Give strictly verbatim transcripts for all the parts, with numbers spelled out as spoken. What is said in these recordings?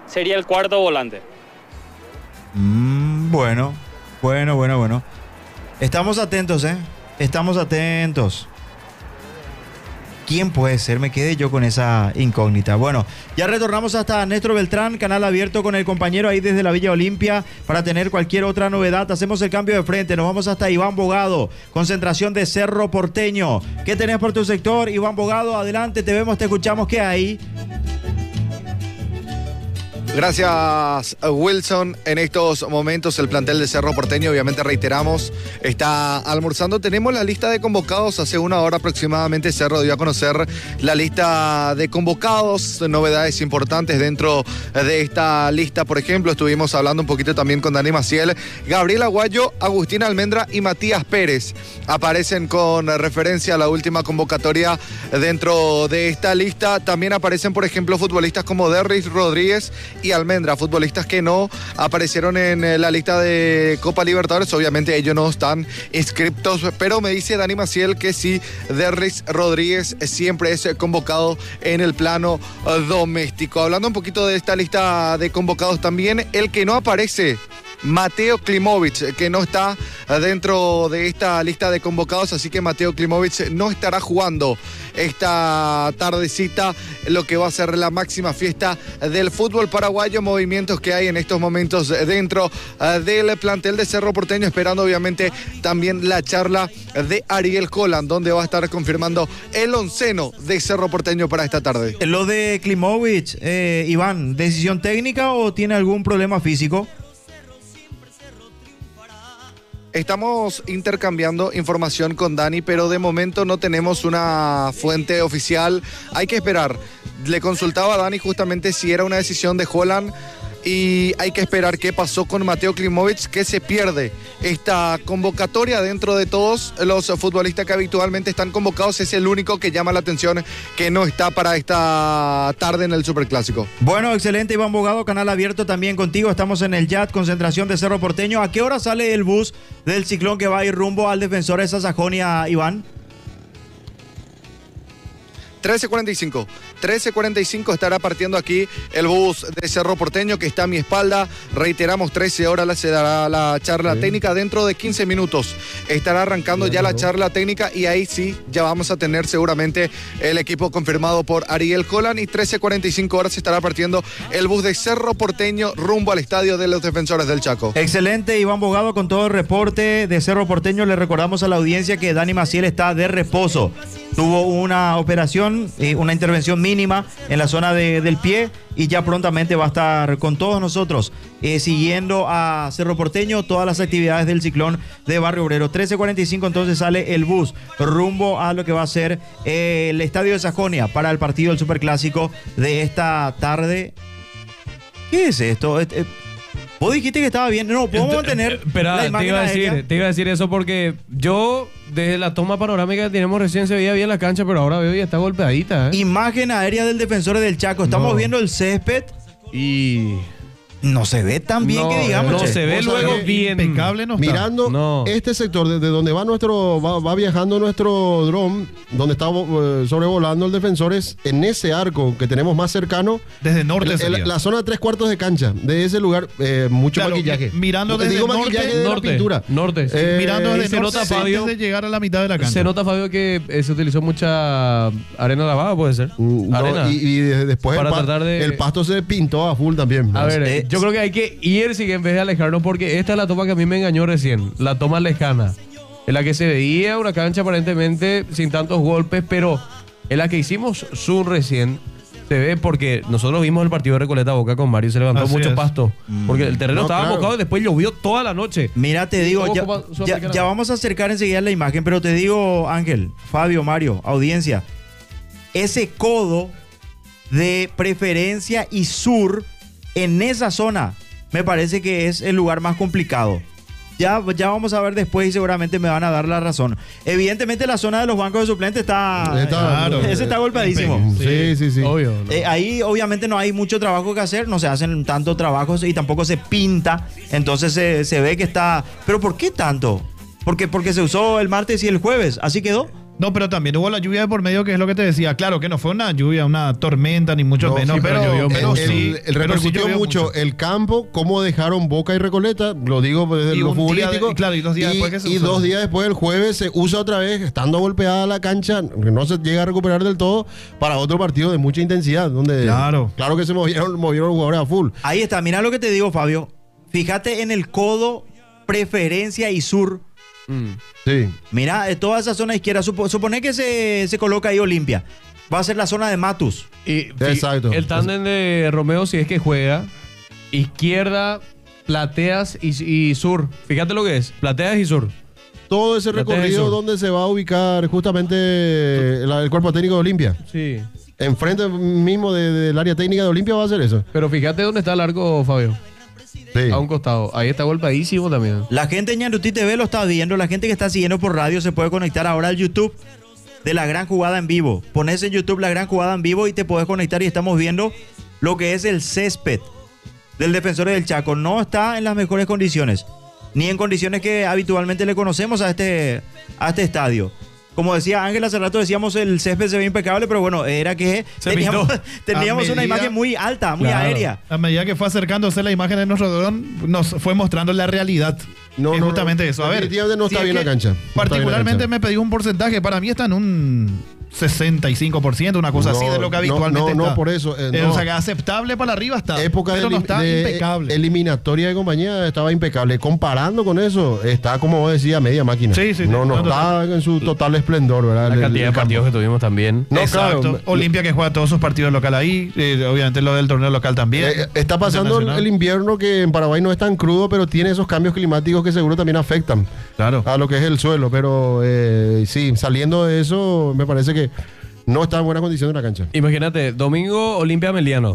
sería el cuarto volante. Mm, bueno, bueno, bueno, bueno. Estamos atentos, ¿eh? Estamos atentos. ¿Quién puede ser? Me quedé yo con esa incógnita. Bueno, ya retornamos hasta Néstor Beltrán, canal abierto con el compañero ahí desde la Villa Olimpia para tener cualquier otra novedad. Hacemos el cambio de frente, nos vamos hasta Iván Bogado, concentración de Cerro Porteño. ¿Qué tenés por tu sector, Iván Bogado? Adelante, te vemos, te escuchamos. ¿Qué hay? Gracias, Wilson. En estos momentos el plantel de Cerro Porteño, obviamente reiteramos, está almorzando. Tenemos la lista de convocados. Hace una hora aproximadamente Cerro dio a conocer la lista de convocados, novedades importantes dentro de esta lista. Por ejemplo, estuvimos hablando un poquito también con Dani Maciel. Gabriel Aguayo, Agustín Almendra y Matías Pérez aparecen con referencia a la última convocatoria dentro de esta lista. También aparecen, por ejemplo, futbolistas como Derris Rodríguez y Almendra, futbolistas que no aparecieron en la lista de Copa Libertadores. Obviamente ellos no están inscriptos, pero me dice Dani Maciel que sí, Derris Rodríguez siempre es convocado en el plano doméstico. Hablando un poquito de esta lista de convocados también, el que no aparece, Mateo Klimovic, que no está dentro de esta lista de convocados, así que Mateo Klimovic no estará jugando esta tardecita lo que va a ser la máxima fiesta del fútbol paraguayo. Movimientos que hay en estos momentos dentro del plantel de Cerro Porteño, esperando obviamente también la charla de Ariel Holland, donde va a estar confirmando el onceno de Cerro Porteño para esta tarde. Lo de Klimovic, eh, Iván, ¿decisión técnica o tiene algún problema físico? Estamos intercambiando información con Dani, pero de momento no tenemos una fuente oficial. Hay que esperar. Le consultaba a Dani justamente si era una decisión de Holland y hay que esperar qué pasó con Mateo Klimovic, que se pierde esta convocatoria. Dentro de todos los futbolistas que habitualmente están convocados, es el único que llama la atención que no está para esta tarde en el Superclásico. Bueno, excelente, Iván Bogado, canal abierto también contigo. Estamos en el Y A T, concentración de Cerro Porteño. ¿A qué hora sale el bus del Ciclón que va a ir rumbo al Defensor de Sajonia, Iván? trece cuarenta y cinco. trece cuarenta y cinco estará partiendo aquí el bus de Cerro Porteño que está a mi espalda. Reiteramos, trece horas se dará la charla sí. técnica. Dentro de quince minutos estará arrancando sí, ya no. la charla técnica y ahí sí ya vamos a tener seguramente el equipo confirmado por Ariel Holland. Y trece cuarenta y cinco horas estará partiendo el bus de Cerro Porteño rumbo al estadio de los Defensores del Chaco. Excelente, Iván Bogado, con todo el reporte de Cerro Porteño. Le recordamos a la audiencia que Dani Maciel está de reposo. Tuvo una operación, eh, una intervención mínima en la zona de, del pie y ya prontamente va a estar con todos nosotros eh, siguiendo a Cerro Porteño todas las actividades del Ciclón de Barrio Obrero. trece cuarenta y cinco entonces sale el bus rumbo a lo que va a ser eh, el Estadio de Sajonia para el partido del Superclásico de esta tarde. ¿Qué es esto? Eh, eh, Vos dijiste que estaba bien. No, podemos mantener Espera, la imagen te iba a decir, aérea. te iba a decir eso porque yo, desde la toma panorámica que tenemos recién, se veía bien la cancha, pero ahora veo y está golpeadita, ¿eh? Imagen aérea del Defensor del Chaco. Estamos No. viendo el césped y no se ve tan bien no, que digamos. no che. se ve luego bien. Impecable no está. Mirando no. este sector, desde donde va nuestro va, va viajando nuestro dron, donde está eh, sobrevolando el Defensor, es en ese arco que tenemos más cercano. Desde norte el, el, la zona tres cuartos de cancha. De ese lugar, eh, mucho claro, maquillaje. Mirando desde Digo norte, maquillaje de norte, la pintura. norte. Eh, mirando desde se norte nota, Fabio, antes de llegar a la mitad de la cancha. Se nota, Fabio, que eh, se utilizó mucha arena lavada, puede ser. No, arena. y, y después Para el, pa tratar de... el pasto se pintó a full también. A ver, Eh, yo creo que hay que ir sí, en vez de alejarnos, porque esta es la toma que a mí me engañó recién, la toma lejana, en la que se veía una cancha aparentemente sin tantos golpes, pero en la que hicimos zoom recién se ve, porque nosotros vimos el partido de Recoleta Boca con Mario y se levantó Así mucho es. pasto, porque el terreno No, estaba claro. mojado y después llovió toda la noche. Mira, te digo, Todo ya, Copa ya, Sudamericana. ya vamos a acercar enseguida la imagen, pero te digo, Ángel, Fabio, Mario, audiencia, ese codo de Preferencia y Sur en esa zona me parece que es el lugar más complicado. Ya, ya vamos a ver después y seguramente me van a dar la razón. Evidentemente la zona de los bancos de suplentes está... Está- Claro. ese está golpeadísimo. Sí, sí, sí. Obvio. ¿no? Eh, ahí obviamente no hay mucho trabajo que hacer, no se hacen tantos trabajos y tampoco se pinta, entonces se, se ve que está... ¿Pero por qué tanto? Porque, porque se usó el martes y el jueves, ¿así quedó? No, pero también hubo la lluvia de por medio, que es lo que te decía. Claro que no fue una lluvia, una tormenta, ni mucho No, menos, sí, pero, pero llovió pero el, sí. el- el pero sí repercutió llovió mucho, el campo, cómo dejaron Boca y Recoleta, lo digo desde Y lo un día de- futbolístico. y claro, y dos días después que se y usó. dos días después, el jueves, se usa otra vez, estando golpeada la cancha, que no se llega a recuperar del todo, para otro partido de mucha intensidad, donde Claro. claro que se movieron, movieron los jugadores a full. Ahí está, mira lo que te digo, Fabio. Fíjate en el codo, preferencia y sur. Mm. Sí. Mira, eh, toda esa zona izquierda, supo- supone que se, se coloca ahí Olimpia. Va a ser la zona de Matus. Y, fi- Exacto. El tándem de Romeo, si es que juega, izquierda, plateas y, y sur. Fíjate lo que es, plateas y sur. Todo ese Platea recorrido Sur. donde se va a ubicar justamente la- el cuerpo técnico de Olimpia. Sí. Enfrente mismo de- del área técnica de Olimpia va a ser eso. Pero fíjate dónde está el arco, Fabio. Sí. A un costado. Ahí está golpeadísimo también. La gente en Ñandutí T V lo está viendo. La gente que está siguiendo por radio se puede conectar ahora al YouTube de La Gran Jugada en Vivo. Pones en YouTube La Gran Jugada en Vivo y te puedes conectar y estamos viendo lo que es el césped del Defensores del Chaco. No está en las mejores condiciones, ni en condiciones que habitualmente le conocemos a este, a este estadio. Como decía Ángel hace rato, decíamos el césped se ve impecable, pero bueno, era que Se teníamos, pintó. teníamos A una medida- imagen muy alta, muy Claro. aérea. A medida que fue acercándose la imagen de nuestro dron, nos fue mostrando la realidad. No, Es no, justamente no. eso. A ver. Definitivamente no está es bien que la cancha. No está bien la Particularmente cancha. me pedí un porcentaje. Para mí está en un sesenta y cinco por ciento, una cosa No, así de lo que no, habitualmente no, no, está. por eso, eh, Eh, no. O sea, que aceptable para arriba está. Época pero de, no elim- está de impecable. eliminatoria de compañía estaba impecable. Comparando con eso, está como vos decías, media máquina. Sí, sí, No, sí. no No, está en su total esplendor, ¿verdad? La El- cantidad el de partidos campo. que tuvimos también. No, Exacto. claro. Olimpia que juega todos sus partidos local ahí. eh, obviamente lo del torneo local también. Eh, está pasando el, Internacional. el invierno que en Paraguay no es tan crudo, pero tiene esos cambios climáticos que seguro también afectan Claro. a lo que es el suelo. Pero eh, sí, saliendo de eso, me parece que no está en buena condición de la cancha. Imagínate, domingo Olimpia Meliano.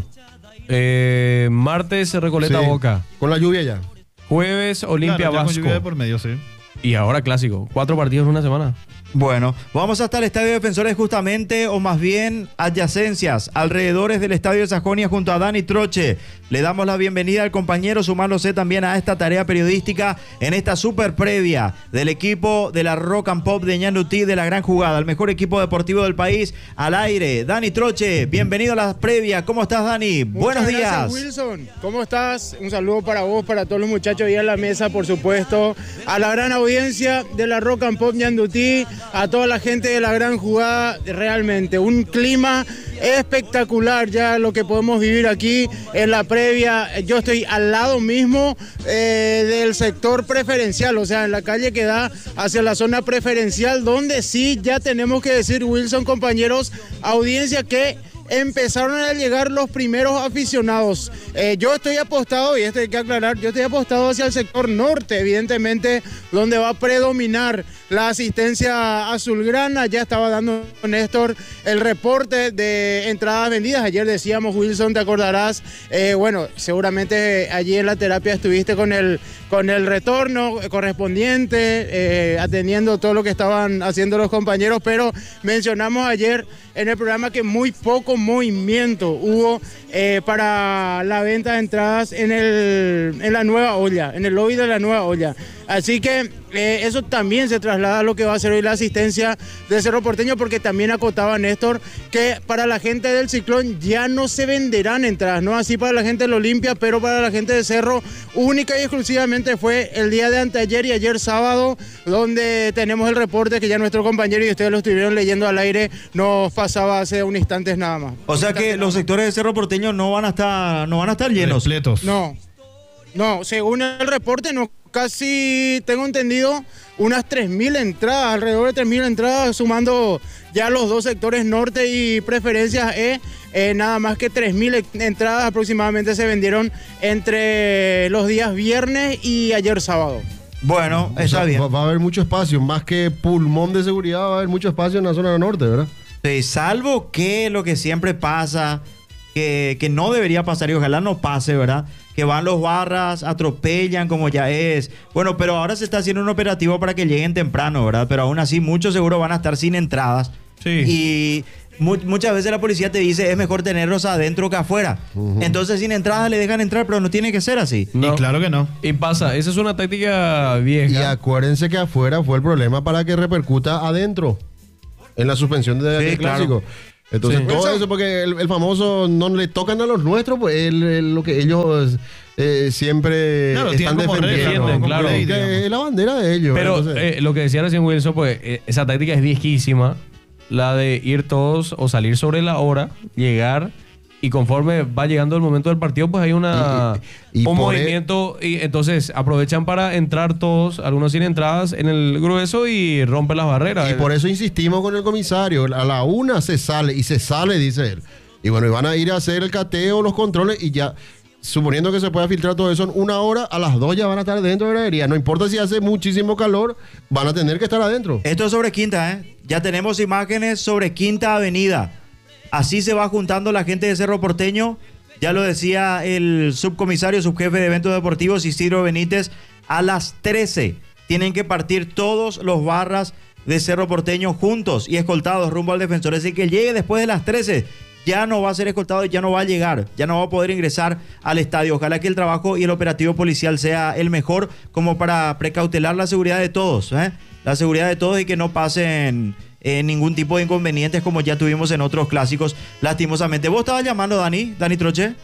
Eh, martes Recoleta Sí. Boca. Con la lluvia ya. Jueves Olimpia Claro, ya con Vasco. lluvia de por medio, sí. Y ahora clásico. Cuatro partidos en una semana. Bueno, vamos hasta el Estadio Defensores justamente, o más bien adyacencias, alrededores del Estadio de Sajonia junto a Dani Troche. Le damos la bienvenida al compañero, sumándose también a esta tarea periodística en esta super previa del equipo de la Rock and Pop de Ñandutí, de La Gran Jugada, el mejor equipo deportivo del país, al aire. Dani Troche, bienvenido a la previa. ¿Cómo estás, Dani? Buenos Muchas días. gracias, Wilson. ¿Cómo estás? Un saludo para vos, para todos los muchachos ahí en la mesa, por supuesto. A la gran audiencia de la Rock and Pop Ñandutí, a toda la gente de La Gran Jugada. Realmente un clima espectacular ya lo que podemos vivir aquí en la previa. Yo estoy al lado mismo eh, del sector preferencial, o sea, en la calle que da hacia la zona preferencial, donde sí ya tenemos que decir, Wilson, compañeros, audiencia, que empezaron a llegar los primeros aficionados. Eh, yo estoy apostado, y esto hay que aclarar, yo estoy apostado hacia el sector norte, evidentemente, donde va a predominar la asistencia azulgrana. Ya estaba dando Néstor el reporte de entradas vendidas. Ayer decíamos, Wilson, te acordarás, eh, bueno, seguramente allí en la terapia estuviste con el, con el retorno correspondiente, eh, atendiendo todo lo que estaban haciendo los compañeros, pero mencionamos ayer en el programa que muy poco movimiento hubo eh, para la venta de entradas en, el, en la nueva olla, en el lobby de la nueva olla. Así que eh, eso también se traslada a lo que va a ser hoy la asistencia de Cerro Porteño, porque también acotaba Néstor que para la gente del Ciclón ya no se venderán entradas, no así para la gente del Olimpia, pero para la gente de Cerro única y exclusivamente fue el día de anteayer y ayer sábado, donde tenemos el reporte que ya nuestro compañero y ustedes lo estuvieron leyendo al aire, nos pasaba hace un instante nada más. O sea que los sectores de Cerro Porteño no van a estar, no van a estar llenos. Repletos. No, no, según el reporte, no, casi tengo entendido unas tres mil entradas, alrededor de tres mil entradas, sumando ya los dos sectores norte y preferencias E, eh, nada más que tres mil entradas aproximadamente se vendieron entre los días viernes y ayer sábado. Bueno, O está sea, bien. Va, va a haber mucho espacio, más que pulmón de seguridad, va a haber mucho espacio en la zona norte, ¿verdad? Sí, salvo que lo que siempre pasa, que, que no debería pasar y ojalá no pase, ¿verdad? Que van los barras, atropellan como ya es. Bueno, pero ahora se está haciendo un operativo para que lleguen temprano, ¿verdad? Pero aún así muchos seguro van a estar sin entradas. Sí. Y mu- muchas veces la policía te dice es mejor tenerlos adentro que afuera. Entonces sin entradas le dejan entrar, pero no tiene que ser así. No. Y claro que no. Y pasa, esa es una táctica Y vieja. acuérdense que afuera fue el problema para que repercuta adentro. en la suspensión de Sí, aquel claro. clásico. Entonces, Sí. todo Wilson. eso, porque el, el famoso no le tocan a los nuestros, pues es lo que ellos eh, siempre Claro, están tienen como defendiendo. defienden, como claro. ley, Que digamos. es la bandera de ellos. Pero entonces- eh, lo que decía recién Wilson, pues eh, esa táctica es viejísima, la de ir todos o salir sobre la hora, llegar y conforme va llegando el momento del partido, pues hay una Y- y- y un por e- movimiento y entonces aprovechan para entrar todos, algunos sin entradas en el grueso y rompen las barreras. Y por eso insistimos con el comisario. A la una se sale, y se sale, dice él. Y bueno, y van a ir a hacer el cateo, los controles, y ya, suponiendo que se pueda filtrar todo eso en una hora, a las dos ya van a estar dentro de la gradería. No importa si hace muchísimo calor, van a tener que estar adentro. Esto es sobre Quinta, ¿eh? Ya tenemos imágenes sobre Quinta Avenida. Así se va juntando la gente de Cerro Porteño. Ya lo decía el subcomisario, subjefe de eventos deportivos, Isidro Benítez. A las trece tienen que partir todos los barras de Cerro Porteño juntos y escoltados rumbo al defensor. Así que llegue después de las trece. Ya no va a ser escoltado y ya no va a llegar, ya no va a poder ingresar al estadio. Ojalá que el trabajo y el operativo policial sea el mejor como para precautelar la seguridad de todos, ¿eh? La seguridad de todos y que no pasen eh, ningún tipo de inconvenientes como ya tuvimos en otros clásicos, lastimosamente. ¿Vos estabas llamando, Dani? ¿Dani Troche?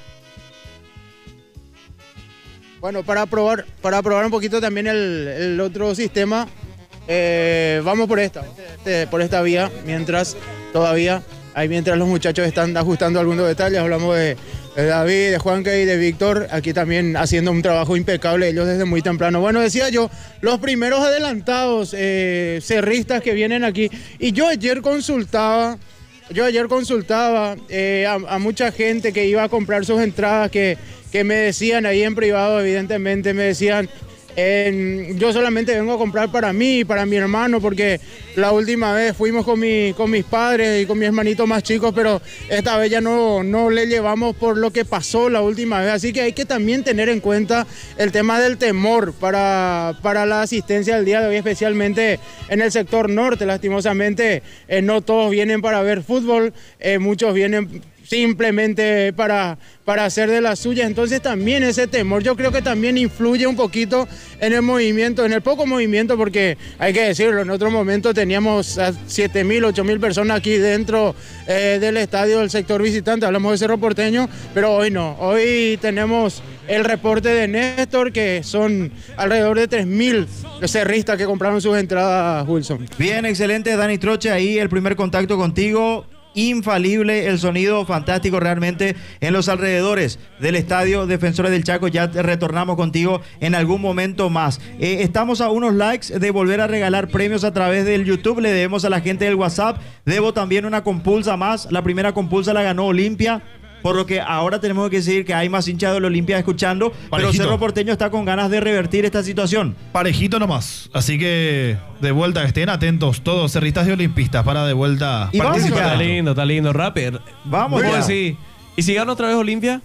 Bueno, para probar, para probar un poquito también el, el otro sistema, eh, vamos por esta, este, por esta vía, mientras todavía, ahí mientras los muchachos están ajustando algunos detalles, hablamos de, de David, de Juanca y de Víctor, aquí también haciendo un trabajo impecable ellos desde muy temprano. Bueno, decía yo, los primeros adelantados, eh, cerristas que vienen aquí, y yo ayer consultaba... Yo ayer consultaba eh, a, a mucha gente que iba a comprar sus entradas, que, que me decían ahí en privado, evidentemente, me decían, eh, yo solamente vengo a comprar para mí y para mi hermano, porque la última vez fuimos con, mi, con mis padres y con mi hermanito más chicos, pero esta vez ya no, no le llevamos por lo que pasó la última vez. Así que hay que también tener en cuenta el tema del temor para, para la asistencia del día de hoy, especialmente en el sector norte. Lastimosamente, eh, no todos vienen para ver fútbol, eh, muchos vienen simplemente para, para hacer de las suyas. Entonces también ese temor yo creo que también influye un poquito en el movimiento, en el poco movimiento, porque hay que decirlo, en otro momento teníamos a siete mil, ocho mil personas aquí dentro eh, del estadio del sector visitante, hablamos de Cerro Porteño, pero hoy no, hoy tenemos el reporte de Néstor que son alrededor de tres mil cerristas que compraron sus entradas, Wilson. Bien, excelente, Dani Troche, ahí el primer contacto contigo. Infalible, el sonido fantástico realmente en los alrededores del Estadio Defensores del Chaco. Ya te retornamos contigo en algún momento más. Eh, estamos a unos likes de volver a regalar premios a través del YouTube. Le debemos a la gente del WhatsApp. Debo también una compulsa más. La primera compulsa la ganó Olimpia, por lo que ahora tenemos que decir que hay más hinchas del Olimpia escuchando, pero Parejito. Cerro Porteño está con ganas de revertir esta situación. Parejito nomás. Así que de vuelta, estén atentos todos, cerristas y olimpistas, para de vuelta Y vamos participar. ya. Está lindo, está lindo, rápido. Vamos ¿Cómo ya. decís? ¿Y si gana otra vez Olimpia?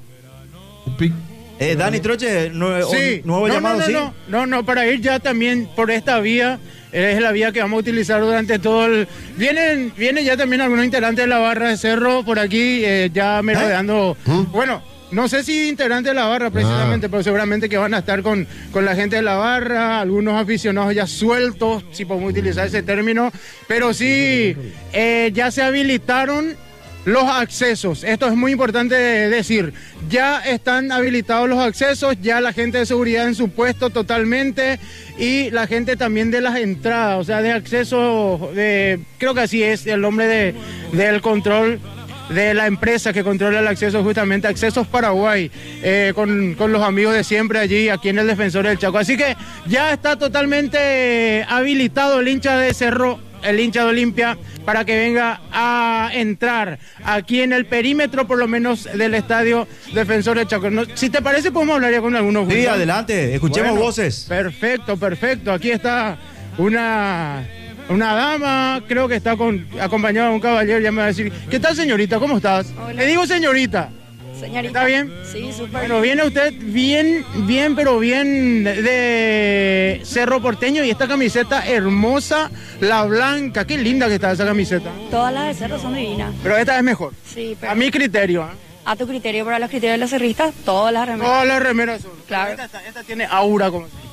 Eh, Dani Troche, nue- Sí, un nuevo no, llamado, no, no, ¿sí? no, no, no, para ir ya también por esta vía, eh, es la vía que vamos a utilizar durante todo el... Vienen, vienen ya también algunos integrantes de la barra de Cerro por aquí, eh, ya me ¿Eh? rodeando, bueno, no sé si integrantes de la barra precisamente, Ah. pero seguramente que van a estar con, con la gente de la barra, algunos aficionados ya sueltos, si podemos utilizar ese término, pero sí, eh, ya se habilitaron los accesos. Esto es muy importante de decir. Ya están habilitados los accesos, ya la gente de seguridad en su puesto totalmente y la gente también de las entradas, o sea, de acceso, de, creo que así es el nombre de, del control de la empresa que controla el acceso, justamente Accesos Paraguay, eh, con, con los amigos de siempre allí, aquí en el Defensor del Chaco. Así que ya está totalmente habilitado el hincha de Cerro, el hincha de Olimpia, para que venga a entrar aquí en el perímetro, por lo menos, del Estadio Defensor del Chaco. No, si te parece, podemos hablar ya con algunos. Sí, Wilson. adelante, escuchemos Bueno, voces. Perfecto, perfecto. Aquí está una, una dama, creo que está con, acompañada de un caballero, ya me va a decir, ¿qué tal, señorita? ¿Cómo estás? Hola. Le digo señorita. Señorita. ¿Está bien? Sí, súper Bueno, viene usted bien, bien, pero bien de Cerro Porteño y esta camiseta hermosa, la blanca. Qué linda que está esa camiseta. Todas las de Cerro son divinas. Pero esta es mejor. Sí, pero A mi criterio. ¿eh? a tu criterio, para los criterios de los cerristas, todas las remeras. Todas las remeras son. Claro. Esta, esta- esta tiene aura como.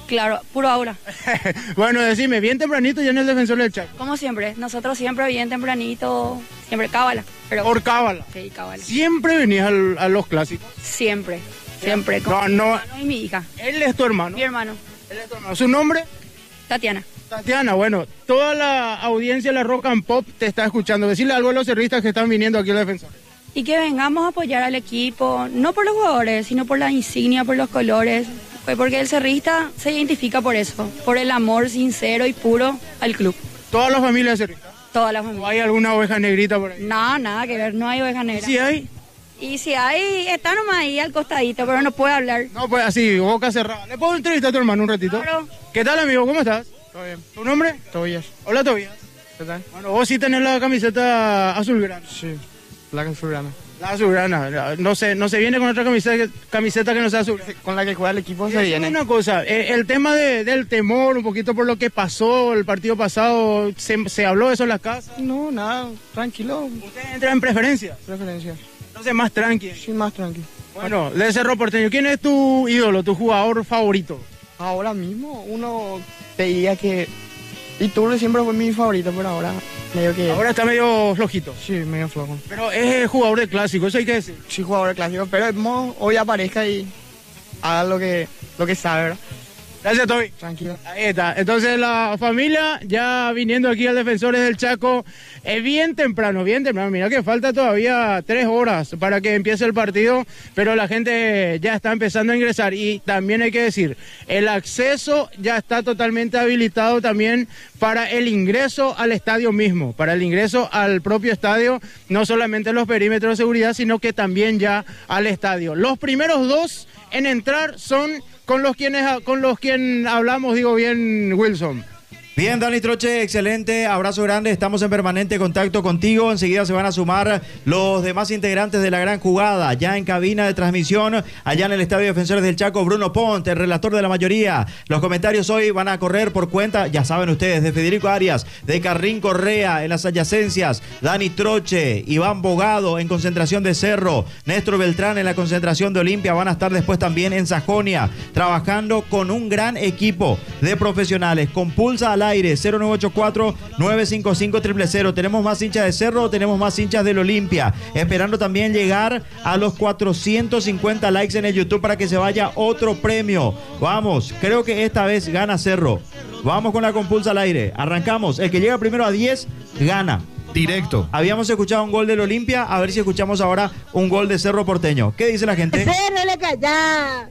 Claro, puro aura. Bueno, decime, bien tempranito ya en el Defensor del Chaco. Como siempre, nosotros siempre bien tempranito, siempre cábala. Pero Por cábala. sí, cábala. Siempre venís al- a los clásicos. Siempre, siempre. No, Con mi no. hermano y mi hija. Él es tu hermano. Mi hermano, Él es tu hermano. ¿Su nombre? Tatiana. Tatiana, bueno, toda la audiencia de la Rock and Pop te está escuchando. Decirle algo a los cerristas que están viniendo aquí al Defensor. Y que vengamos a apoyar al equipo, no por los jugadores, sino por la insignia, por los colores. Pues porque el cerrista se identifica por eso, por el amor sincero y puro al club. Todas las familias cerristas. Toda la ¿O familia. hay alguna oveja negrita por ahí? No, nada que ver, no hay oveja negra. Sí hay. Y si hay, está nomás ahí al costadito, pero no puede hablar. No, pues así, boca cerrada. ¿Le puedo entrevistar a tu hermano un ratito? Claro. ¿Qué tal, amigo? ¿Cómo estás? Todo bien. ¿Tu nombre? Tobías. Hola, Tobias. ¿Qué tal? Bueno, vos sí tenés la camiseta azulgrana. Sí. La azulgrana. La azulgrana. No se, no se viene con otra camiseta que, camiseta que no sea azulgrana. Con la que juega el equipo se Decime viene. una cosa, eh, el tema de- del temor, un poquito por lo que pasó el partido pasado, ¿se, se habló de eso en las casas? No, nada. Tranquilo. ¿Usted entra en preferencia? Preferencia. Entonces más tranqui. Sí, más tranquilo. Bueno, de Cerro Porteño, ¿quién es tu ídolo, tu jugador favorito? Ahora mismo uno veía que Iturbe siempre fue mi favorito, pero ahora medio que... Ahora está medio flojito. Sí, medio flojo. Pero es jugador de clásico, eso hay que decir. Sí, jugador clásico, pero el modo hoy aparezca y haga lo que, lo que sabe, ¿verdad? Gracias, Toby. Tranquilo. Ahí está. Entonces la familia ya viniendo aquí al Defensores del Chaco, es bien temprano, bien temprano. Mira que falta todavía tres horas para que empiece el partido, pero la gente ya está empezando a ingresar. Y también hay que decir, el acceso ya está totalmente habilitado también para el ingreso al estadio mismo, para el ingreso al propio estadio, no solamente los perímetros de seguridad, sino que también ya al estadio. Los primeros dos en entrar son con los quienes con los quien hablamos, digo bien, Wilson. Bien, Dani Troche, excelente, abrazo grande, estamos en permanente contacto contigo, enseguida se van a sumar los demás integrantes de la gran jugada, ya en cabina de transmisión, allá en el Estadio Defensores del Chaco, Bruno Ponte, el relator de la mayoría. Los comentarios hoy van a correr por cuenta, ya saben ustedes, de Federico Arias, de Carrín Correa en las adyacencias, Dani Troche, Iván Bogado en concentración de Cerro, Néstor Beltrán en la concentración de Olimpia, van a estar después también en Sajonia, trabajando con un gran equipo de profesionales, con Pulsa al aire, cero nueve ocho cuatro, nueve cinco cinco, cero cero cero. Tenemos más hinchas de Cerro, tenemos más hinchas del Olimpia, esperando también llegar a los cuatrocientos cincuenta likes en el YouTube para que se vaya otro premio. Vamos, creo que esta vez gana Cerro. Vamos con la compulsa al aire, arrancamos, el que llega primero a diez gana. Directo. Habíamos escuchado un gol del Olimpia, a ver si escuchamos ahora un gol de Cerro Porteño. ¿Qué dice la gente? Cerro le callá.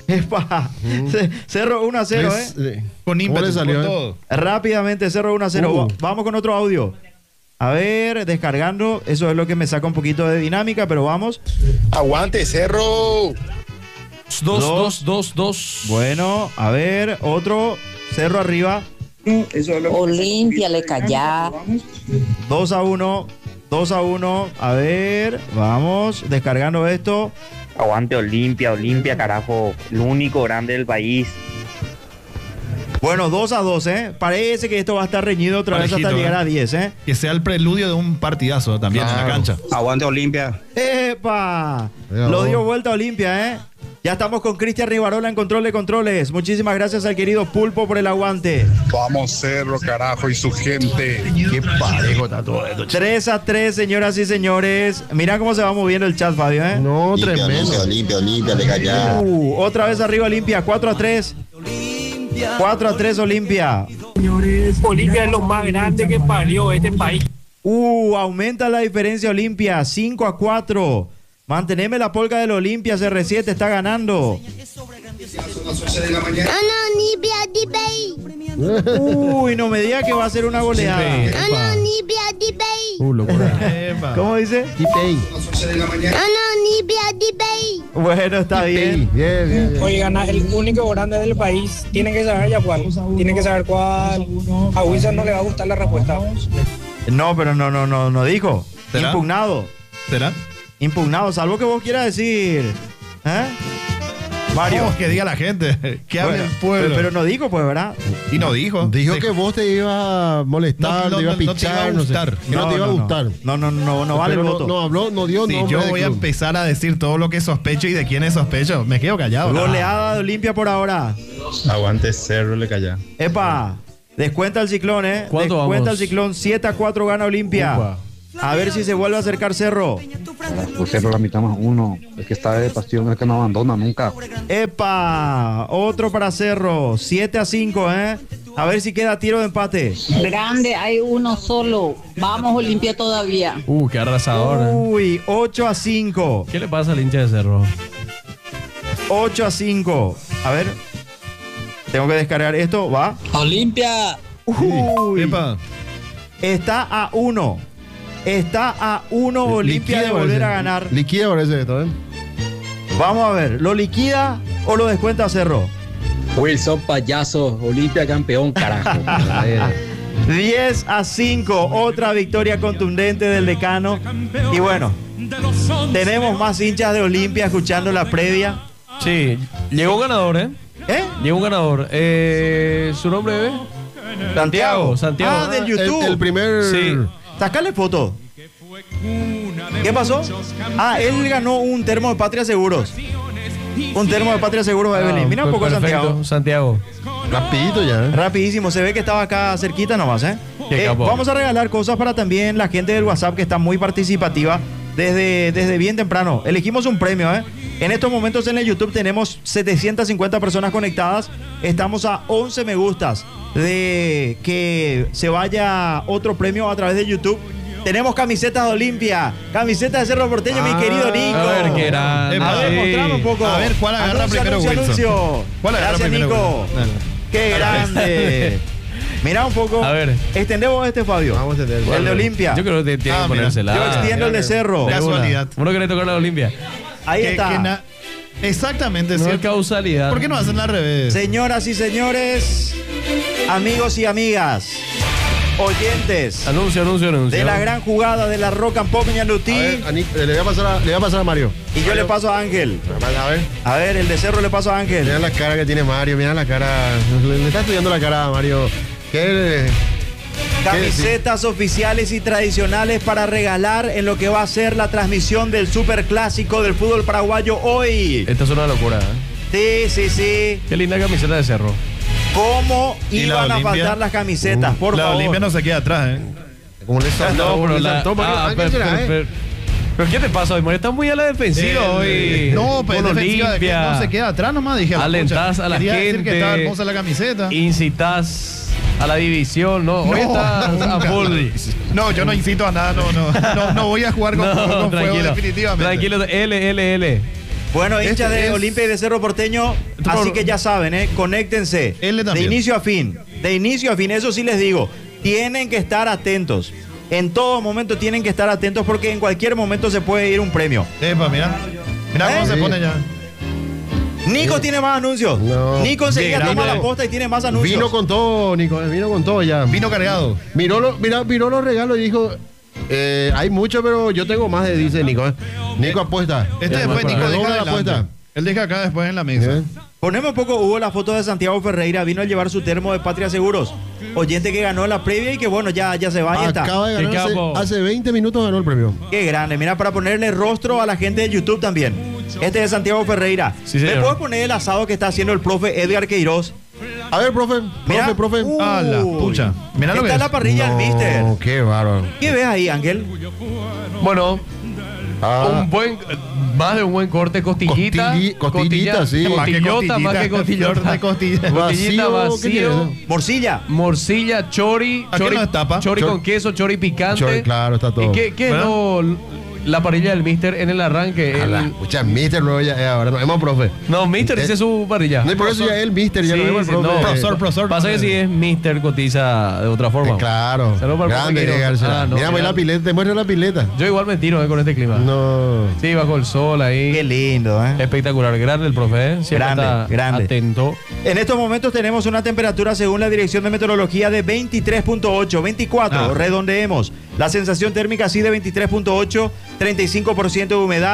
Epa, Cerro uno a cero, ¿Ves? ¿eh? Eh, Con ¿Cómo ímpetu, le salió, con eh? todo. Rápidamente Cerro uno a cero. Uh. Vamos con otro audio. A ver, descargando. Eso es lo que me saca un poquito de dinámica, pero vamos. Aguante, Cerro. Dos, dos, dos, dos. Bueno, a ver, otro. Cerro arriba. Olimpia le callá. dos a uno. dos a uno. A ver, vamos. Descargando esto. Aguante Olimpia, Olimpia, carajo, el único grande del país. Bueno, dos a dos, ¿eh? Parece que esto va a estar reñido otra vez Parejito, hasta llegar ¿eh? a diez, ¿eh? Que sea el preludio de un partidazo también en la Claro. cancha. Aguante Olimpia. ¡Epa! Mira Lo vos. dio vuelta Olimpia, ¿eh? Ya estamos con Cristian Rivarola en control de controles. Muchísimas gracias al querido Pulpo por el aguante. Vamos, Cerro, carajo, y su gente. Qué parejo está todo esto. tres a tres, señoras y señores. Mira cómo se va moviendo el chat, Fabio, ¿eh? No, tremendo. Olimpia, Olimpia, le callá. Uh, otra vez arriba Olimpia, cuatro a tres. cuatro a tres Olimpia. Olimpia es lo más grande que parió este país. Uh, aumenta la diferencia Olimpia, cinco a cuatro. Manteneme la polca del Olimpia, C R siete está ganando. Uy, no me diga que va a ser una goleada. Epa. Uh, locura. Epa. ¿Cómo dice? T-Pay. Bueno, está bien. Bien, bien, bien. Oye, gana el único grande del país. Tienen que saber ya cuál. Tienen que saber cuál. A Wilson no le va a gustar la respuesta. No, pero no, no, no, no dijo. ¿Será? Impugnado. ¿Será? Impugnado, salvo que vos quieras decir. ¿Eh? Mario. No, que diga la gente. Que hable Bueno, el pueblo. Pero, pero no dijo, pues, ¿verdad? Y no dijo. Dijo que vos te ibas a molestar, No, no, te iba a no, no te pichar, iba a no, sé. gustar. Que no, te iba a gustar. No, no, no, no vale Pero el no, voto. no habló, no dio Si nombre yo del voy a club. empezar a decir todo lo que sospecho y de quién es sospecho, me quedo callado. Goleada de Olimpia por ahora. Aguante Cerro, le calla. Epa, descuenta el Ciclón, ¿eh? ¿Cuánto Descuenta vamos? el Ciclón, siete a cuatro gana Olimpia. Upa. A ver si se vuelve a acercar Cerro. Pues Cerro la mitad más uno. Es que está de pasión, es que no abandona nunca. Epa, otro para Cerro, siete a cinco, ¿eh? A ver si queda tiro de empate. Grande, hay uno solo. Vamos, Olimpia todavía. Uh, qué arrasador. ¿eh? Uy, ocho a cinco. ¿Qué le pasa al hincha de Cerro? ocho a cinco. A ver. Tengo que descargar esto, va. Olimpia. Uy. Epa. Está a uno. Está a uno Olimpia de volver a ganar. Liquida parece esto, ¿eh? Vamos a ver, ¿lo liquida o lo descuenta Cerro? Wilson payaso, Olimpia campeón, carajo. diez a cinco, otra victoria contundente del Decano. Y bueno, tenemos más hinchas de Olimpia escuchando la previa. Sí, llegó un ganador, ¿eh? ¿Eh? Llegó un ganador. Eh, ¿Su nombre es? Santiago, Santiago. Ah, del YouTube. El, el primer... Sí. Sacale foto. ¿Qué pasó? Ah, él ganó un termo de Patria Seguros. Un termo de Patria Seguros, Evelyn. Ah, Mira un pues poco perfecto, Santiago. Santiago. Rapidito ya, ¿eh? Rapidísimo, se ve que estaba acá cerquita nomás, ¿eh? Qué Eh, capo. vamos a regalar cosas para también la gente del WhatsApp que está muy participativa desde, desde bien temprano. Elegimos un premio, ¿eh? En estos momentos en el YouTube tenemos setecientas cincuenta personas conectadas. Estamos a once me gustas de que se vaya otro premio a través de YouTube. Tenemos camisetas de Olimpia, camisetas de Cerro Porteño, mi querido Nico. A ver, qué grande. A ver, Sí. mostrame un poco. A ver, ¿cuál agarra Anuncio, primero, anuncio, Wilson? anuncio. ¿Cuál agarra Gracias, primero, Nico. Wilson? Dale. Qué grande. Mira un poco. A ver. Extendemos este, Fabio. Vamos a entender. El de Olimpia. Yo creo que tiene Ah, que mira. ponérsela. Yo extiendo el de Cerro. De una. Casualidad. Uno quiere tocar la Olimpia. Ahí Que- está. que na- Exactamente, No es ¿cierto? causalidad. ¿Por qué no hacen al revés? Señoras y señores, amigos y amigas, oyentes Anuncio, anuncio, anuncio. de la gran jugada de la Rock and Pop A ver, Ñandutí. a Nic- le, voy a pasar a, le voy a pasar a Mario. Y yo le paso a Ángel. A ver, A ver, el de Cerro le paso a Ángel. mira la cara que tiene Mario, mira la cara. Le, le está estudiando la cara a Mario. ¿Qué? Camisetas oficiales y tradicionales para regalar en lo que va a ser la transmisión del Superclásico del fútbol paraguayo hoy. Esta es una locura, ¿eh? Sí, sí, sí. Qué linda camiseta de Cerro. ¿Cómo ¿Y la iban a Olimpia? faltar las camisetas? Por la favor. Olimpia no se queda atrás, ¿eh? Como le saltó, No, pero le la- saltó Mario. ah, Ángel pero- será, pero- ¿eh? pero- ¿Pero qué te pasa hoy, Mario? Estás muy a la defensiva Eh, hoy. No, pues Con defensiva de que Olimpia. no se queda atrás nomás, dije. Alentás pucha, a la quería decir gente. que estaba hermosa la camiseta. Incitas a la división, ¿no? Hoy estás a nunca. full. No, yo no incito a nada, no, no. No, no voy a jugar con, No, con fuego tranquilo. definitivamente. Tranquilo, L, L, L. Bueno, hinchas Este de es- Olimpia y de Cerro Porteño, Esto así por- que ya saben, ¿eh? Conéctense. L De también. inicio a fin. De inicio a fin, eso sí les digo. Tienen que estar atentos. En todo momento tienen que estar atentos porque en cualquier momento se puede ir un premio. Epa, mira. Mira cómo ¿Eh? se Sí. pone ya. Nico tiene más anuncios. No. Nico enseguida Qué toma grande. la posta y tiene más anuncios. Vino con todo, Nico, eh, vino con todo ya. Vino cargado. Miró, lo- mira, miró los regalos y dijo, eh, hay mucho, pero yo tengo más, de dice Nico. eh. Nico apuesta. Este Eh, después Nico redobla deja la adelante. apuesta. Él deja acá después en la mesa. ¿Eh? Ponemos un poco, Hugo, la foto de Santiago Ferreira. Vino a llevar su termo de Patria Seguros. Oyente que ganó la previa y que bueno, ya, ya se va y está. Acaba de Qué ganar, hace, capo. hace veinte minutos ganó el premio. Qué grande, mira, para ponerle rostro a la gente de YouTube también. Este es Santiago Ferreira. Sí, ¿Me señor. puedes poner el asado que está haciendo el profe Edgar Queiroz? A ver, profe, Mira. profe, profe. Uh, Ah, la pucha. Mira lo que está es. la parrilla del mister. No, qué bárbaro. ¿Qué ves ahí, Ángel? Bueno, Ah, un buen, más de un buen corte, costillita. Costilli- costillita, sí. Más que Costillota, más que costillita, costillota. flor de costilla. Costillita, Vacío, ¿qué vacío. tiene? Morcilla. Morcilla, chori, ¿A qué chori, no es tapa? chori Chor- con queso, chori picante. Chori, claro, está todo. ¿Y qué, qué es ¿Verdad? lo- la parrilla del mister en el arranque? a la- El- Escucha, mister luego ya, eh, ahora no vemos profe. no, mister Eh, dice su parrilla. No, y por eso ya el mister, ya Sí, no vemos el sí, profe. no. Eh, Profesor, profesor. Pasa que si es mister cotiza de otra forma. eh, claro. Saludos para el Grande, profe Queiroz. García. Ah, no, Mira, mira. la pileta, te muestra la pileta. Yo igual me tiro eh, con este clima. No. Sí, bajo el sol ahí. Qué lindo, ¿eh? Espectacular, grande el profe, ¿eh? Siempre Grande, está grande. atento. En estos momentos tenemos una temperatura según la Dirección de Meteorología de veintitrés punto ocho, veinticuatro, Ah. redondeemos. La sensación térmica sí de veintitrés punto ocho, treinta y cinco por ciento de humedad,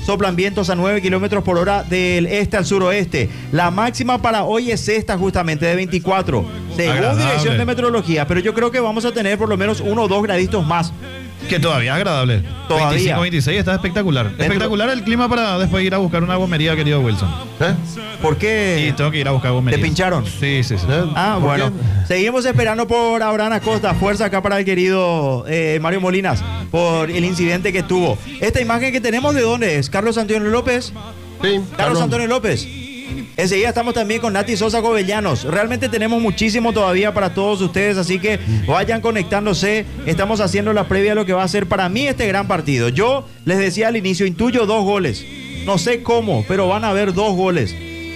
soplan vientos a nueve kilómetros por hora del este al suroeste. La máxima para hoy es esta justamente, de veinticuatro, según Agradable. Dirección de Meteorología, pero yo creo que vamos a tener por lo menos uno o dos graditos más. Que todavía es agradable. Todavía. veinticinco, veintiséis está espectacular. Espectacular el clima para después ir a buscar una gomería, querido Wilson. ¿Eh? ¿Por qué? Sí, tengo que ir a buscar gomería. ¿Te pincharon? Sí, sí, sí. Ah, ¿Por bueno. qué? Seguimos esperando por Abraham Acosta. Fuerza acá para el querido eh, Mario Molinas por el incidente que tuvo. Esta imagen que tenemos, ¿de dónde es? ¿Carlos Antonio López? Sí, Carlos, Carlos. Antonio López. Enseguida estamos también con Nati Sosa Covellanos. Realmente tenemos muchísimo todavía para todos ustedes, así que vayan conectándose. Estamos haciendo la previa de lo que va a ser para mí este gran partido. Yo les decía al inicio, intuyo dos goles. No sé cómo, pero van a haber dos goles.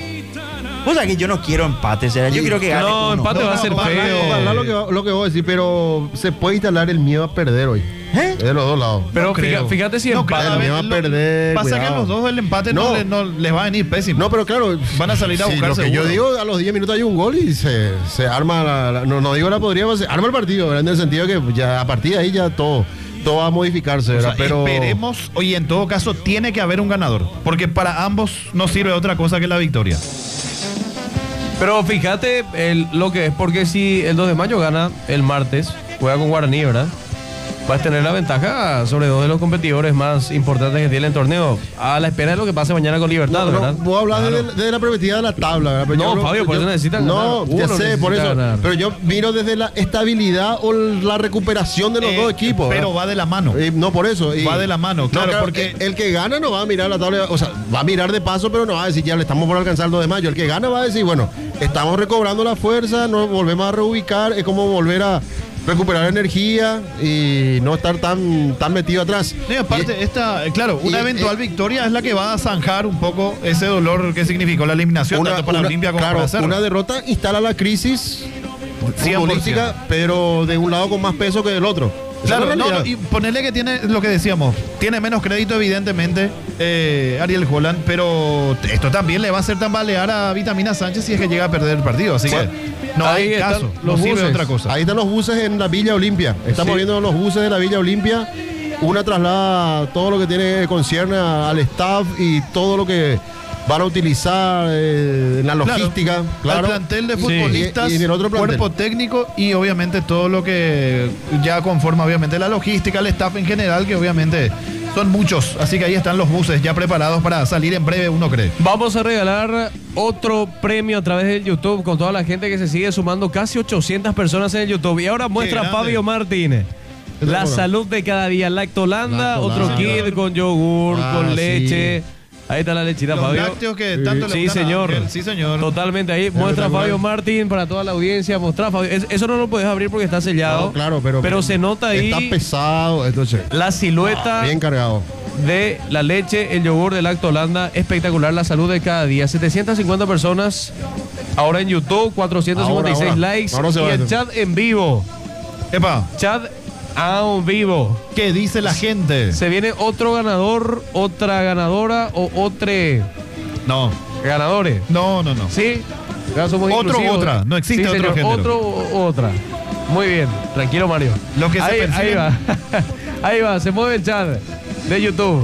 O sea que yo no quiero empate, ¿será? Yo quiero que gane No, uno. empate va a ser Ojalá, feo. ojalá lo que, va- lo que voy a decir, pero se puede instalar el miedo a perder hoy. ¿Eh? De los dos lados. Pero No fija- creo. fíjate si No, empata. cada el vez miedo a lo- perder. Pasa que a cuidado. los dos el empate no, No. le- no les va a venir pésimo. No, pero claro, Van a salir a sí, buscar lo que seguro. yo digo, a los diez minutos hay un gol y se, se arma, la, la- no, no digo la podríamos, se arma el partido, ¿verdad? En el sentido que ya a partir de ahí ya todo, todo va a modificarse, O ¿verdad? sea, pero esperemos, oye, en todo caso tiene que haber un ganador, porque para ambos no sirve otra cosa que la victoria. Pero fíjate el- lo que es, porque si el dos de mayo gana el martes, juega con Guaraní, ¿verdad? Vas a tener la ventaja sobre dos de los competidores más importantes que tiene el torneo, a la espera de lo que pase mañana con Libertad, no, ¿verdad? no, voy a hablar Claro. desde, desde la perspectiva de la tabla, ¿verdad? Pero No, yo hablo- Fabio, por yo- eso necesitan No, ganar. ya Uno sé, por eso. necesita ganar. Pero yo miro desde la estabilidad o la recuperación de los Eh, dos equipos. pero ¿verdad? va de la mano. Y no por eso. y- Va de la mano, claro, porque- el, el que gana no va a mirar la tabla, o sea, va a mirar de paso, pero no va a decir ya le estamos por alcanzar el dos de mayo. El que gana va a decir, bueno, estamos recobrando la fuerza, nos volvemos a reubicar, es como volver a recuperar energía y no estar tan, tan metido atrás. No, y aparte, Y- esta, eh, claro, una y- eventual eh, victoria es la que va a zanjar un poco ese dolor que significó la eliminación, tanto para una- Olimpia como claro, para Cerro. una derrota instala la crisis cien por ciento. futbolística, pero de un lado con más peso que del otro. Esa Claro, es la no, realidad. no, y ponerle que tiene lo que decíamos, tiene menos crédito evidentemente eh, Ariel Holland, pero esto también le va a hacer tambalear a Vitamina Sánchez si es que llega a perder el partido, así Bueno, que no ahí hay están caso, los no sirve buses. otra cosa. Ahí están los buses en la Villa Olimpia. Estamos Sí. viendo los buses de la Villa Olimpia. Una traslada todo lo que tiene concierne a- al staff y todo lo que van a utilizar eh, en la Claro, logística. Claro. Al plantel de Sí. futbolistas, Y, y en el otro plantel. cuerpo técnico y obviamente todo lo que ya conforma obviamente la logística, el staff en general, que obviamente son muchos, así que ahí están los buses ya preparados para salir en breve, uno cree. Vamos a regalar otro premio a través del YouTube con toda la gente que se sigue sumando, casi ochocientas personas en el YouTube. Y ahora muestra grande. Fabio Martínez. La salud de cada día, Lactolanda, otro Lactolanda. kit con yogur, Ah, con sí. leche. Ahí está la lechita, Los Fabio. lácteos que tanto le Sí, gustan a señor. Ángel, sí, señor. Totalmente ahí. Muestra espectacular. Fabio Martín para toda la audiencia. Mostra Fabio. Es- Eso no lo puedes abrir porque está sellado. No, claro, pero, Pero se nota ahí Está pesado, entonces. la silueta Bien cargado. de la leche, el yogur de Lactolanda. Espectacular, la salud de cada día. setecientas cincuenta personas ahora en YouTube, cuatrocientos cincuenta y seis Ahora, ahora. likes. Ahora se y va el a- chat en vivo. Epa, Chat en vivo. ¿qué dice la gente? Se viene otro ganador, otra ganadora o otro No, ganadores. no, no, no. ¿Sí? Ya somos Otro u inclusivos. otra, no existe Sí, otro señor, género. Otro u otra. Muy bien, tranquilo Mario. Lo que se ahí, percibe- ahí va. Ahí va, se mueve el chat de YouTube.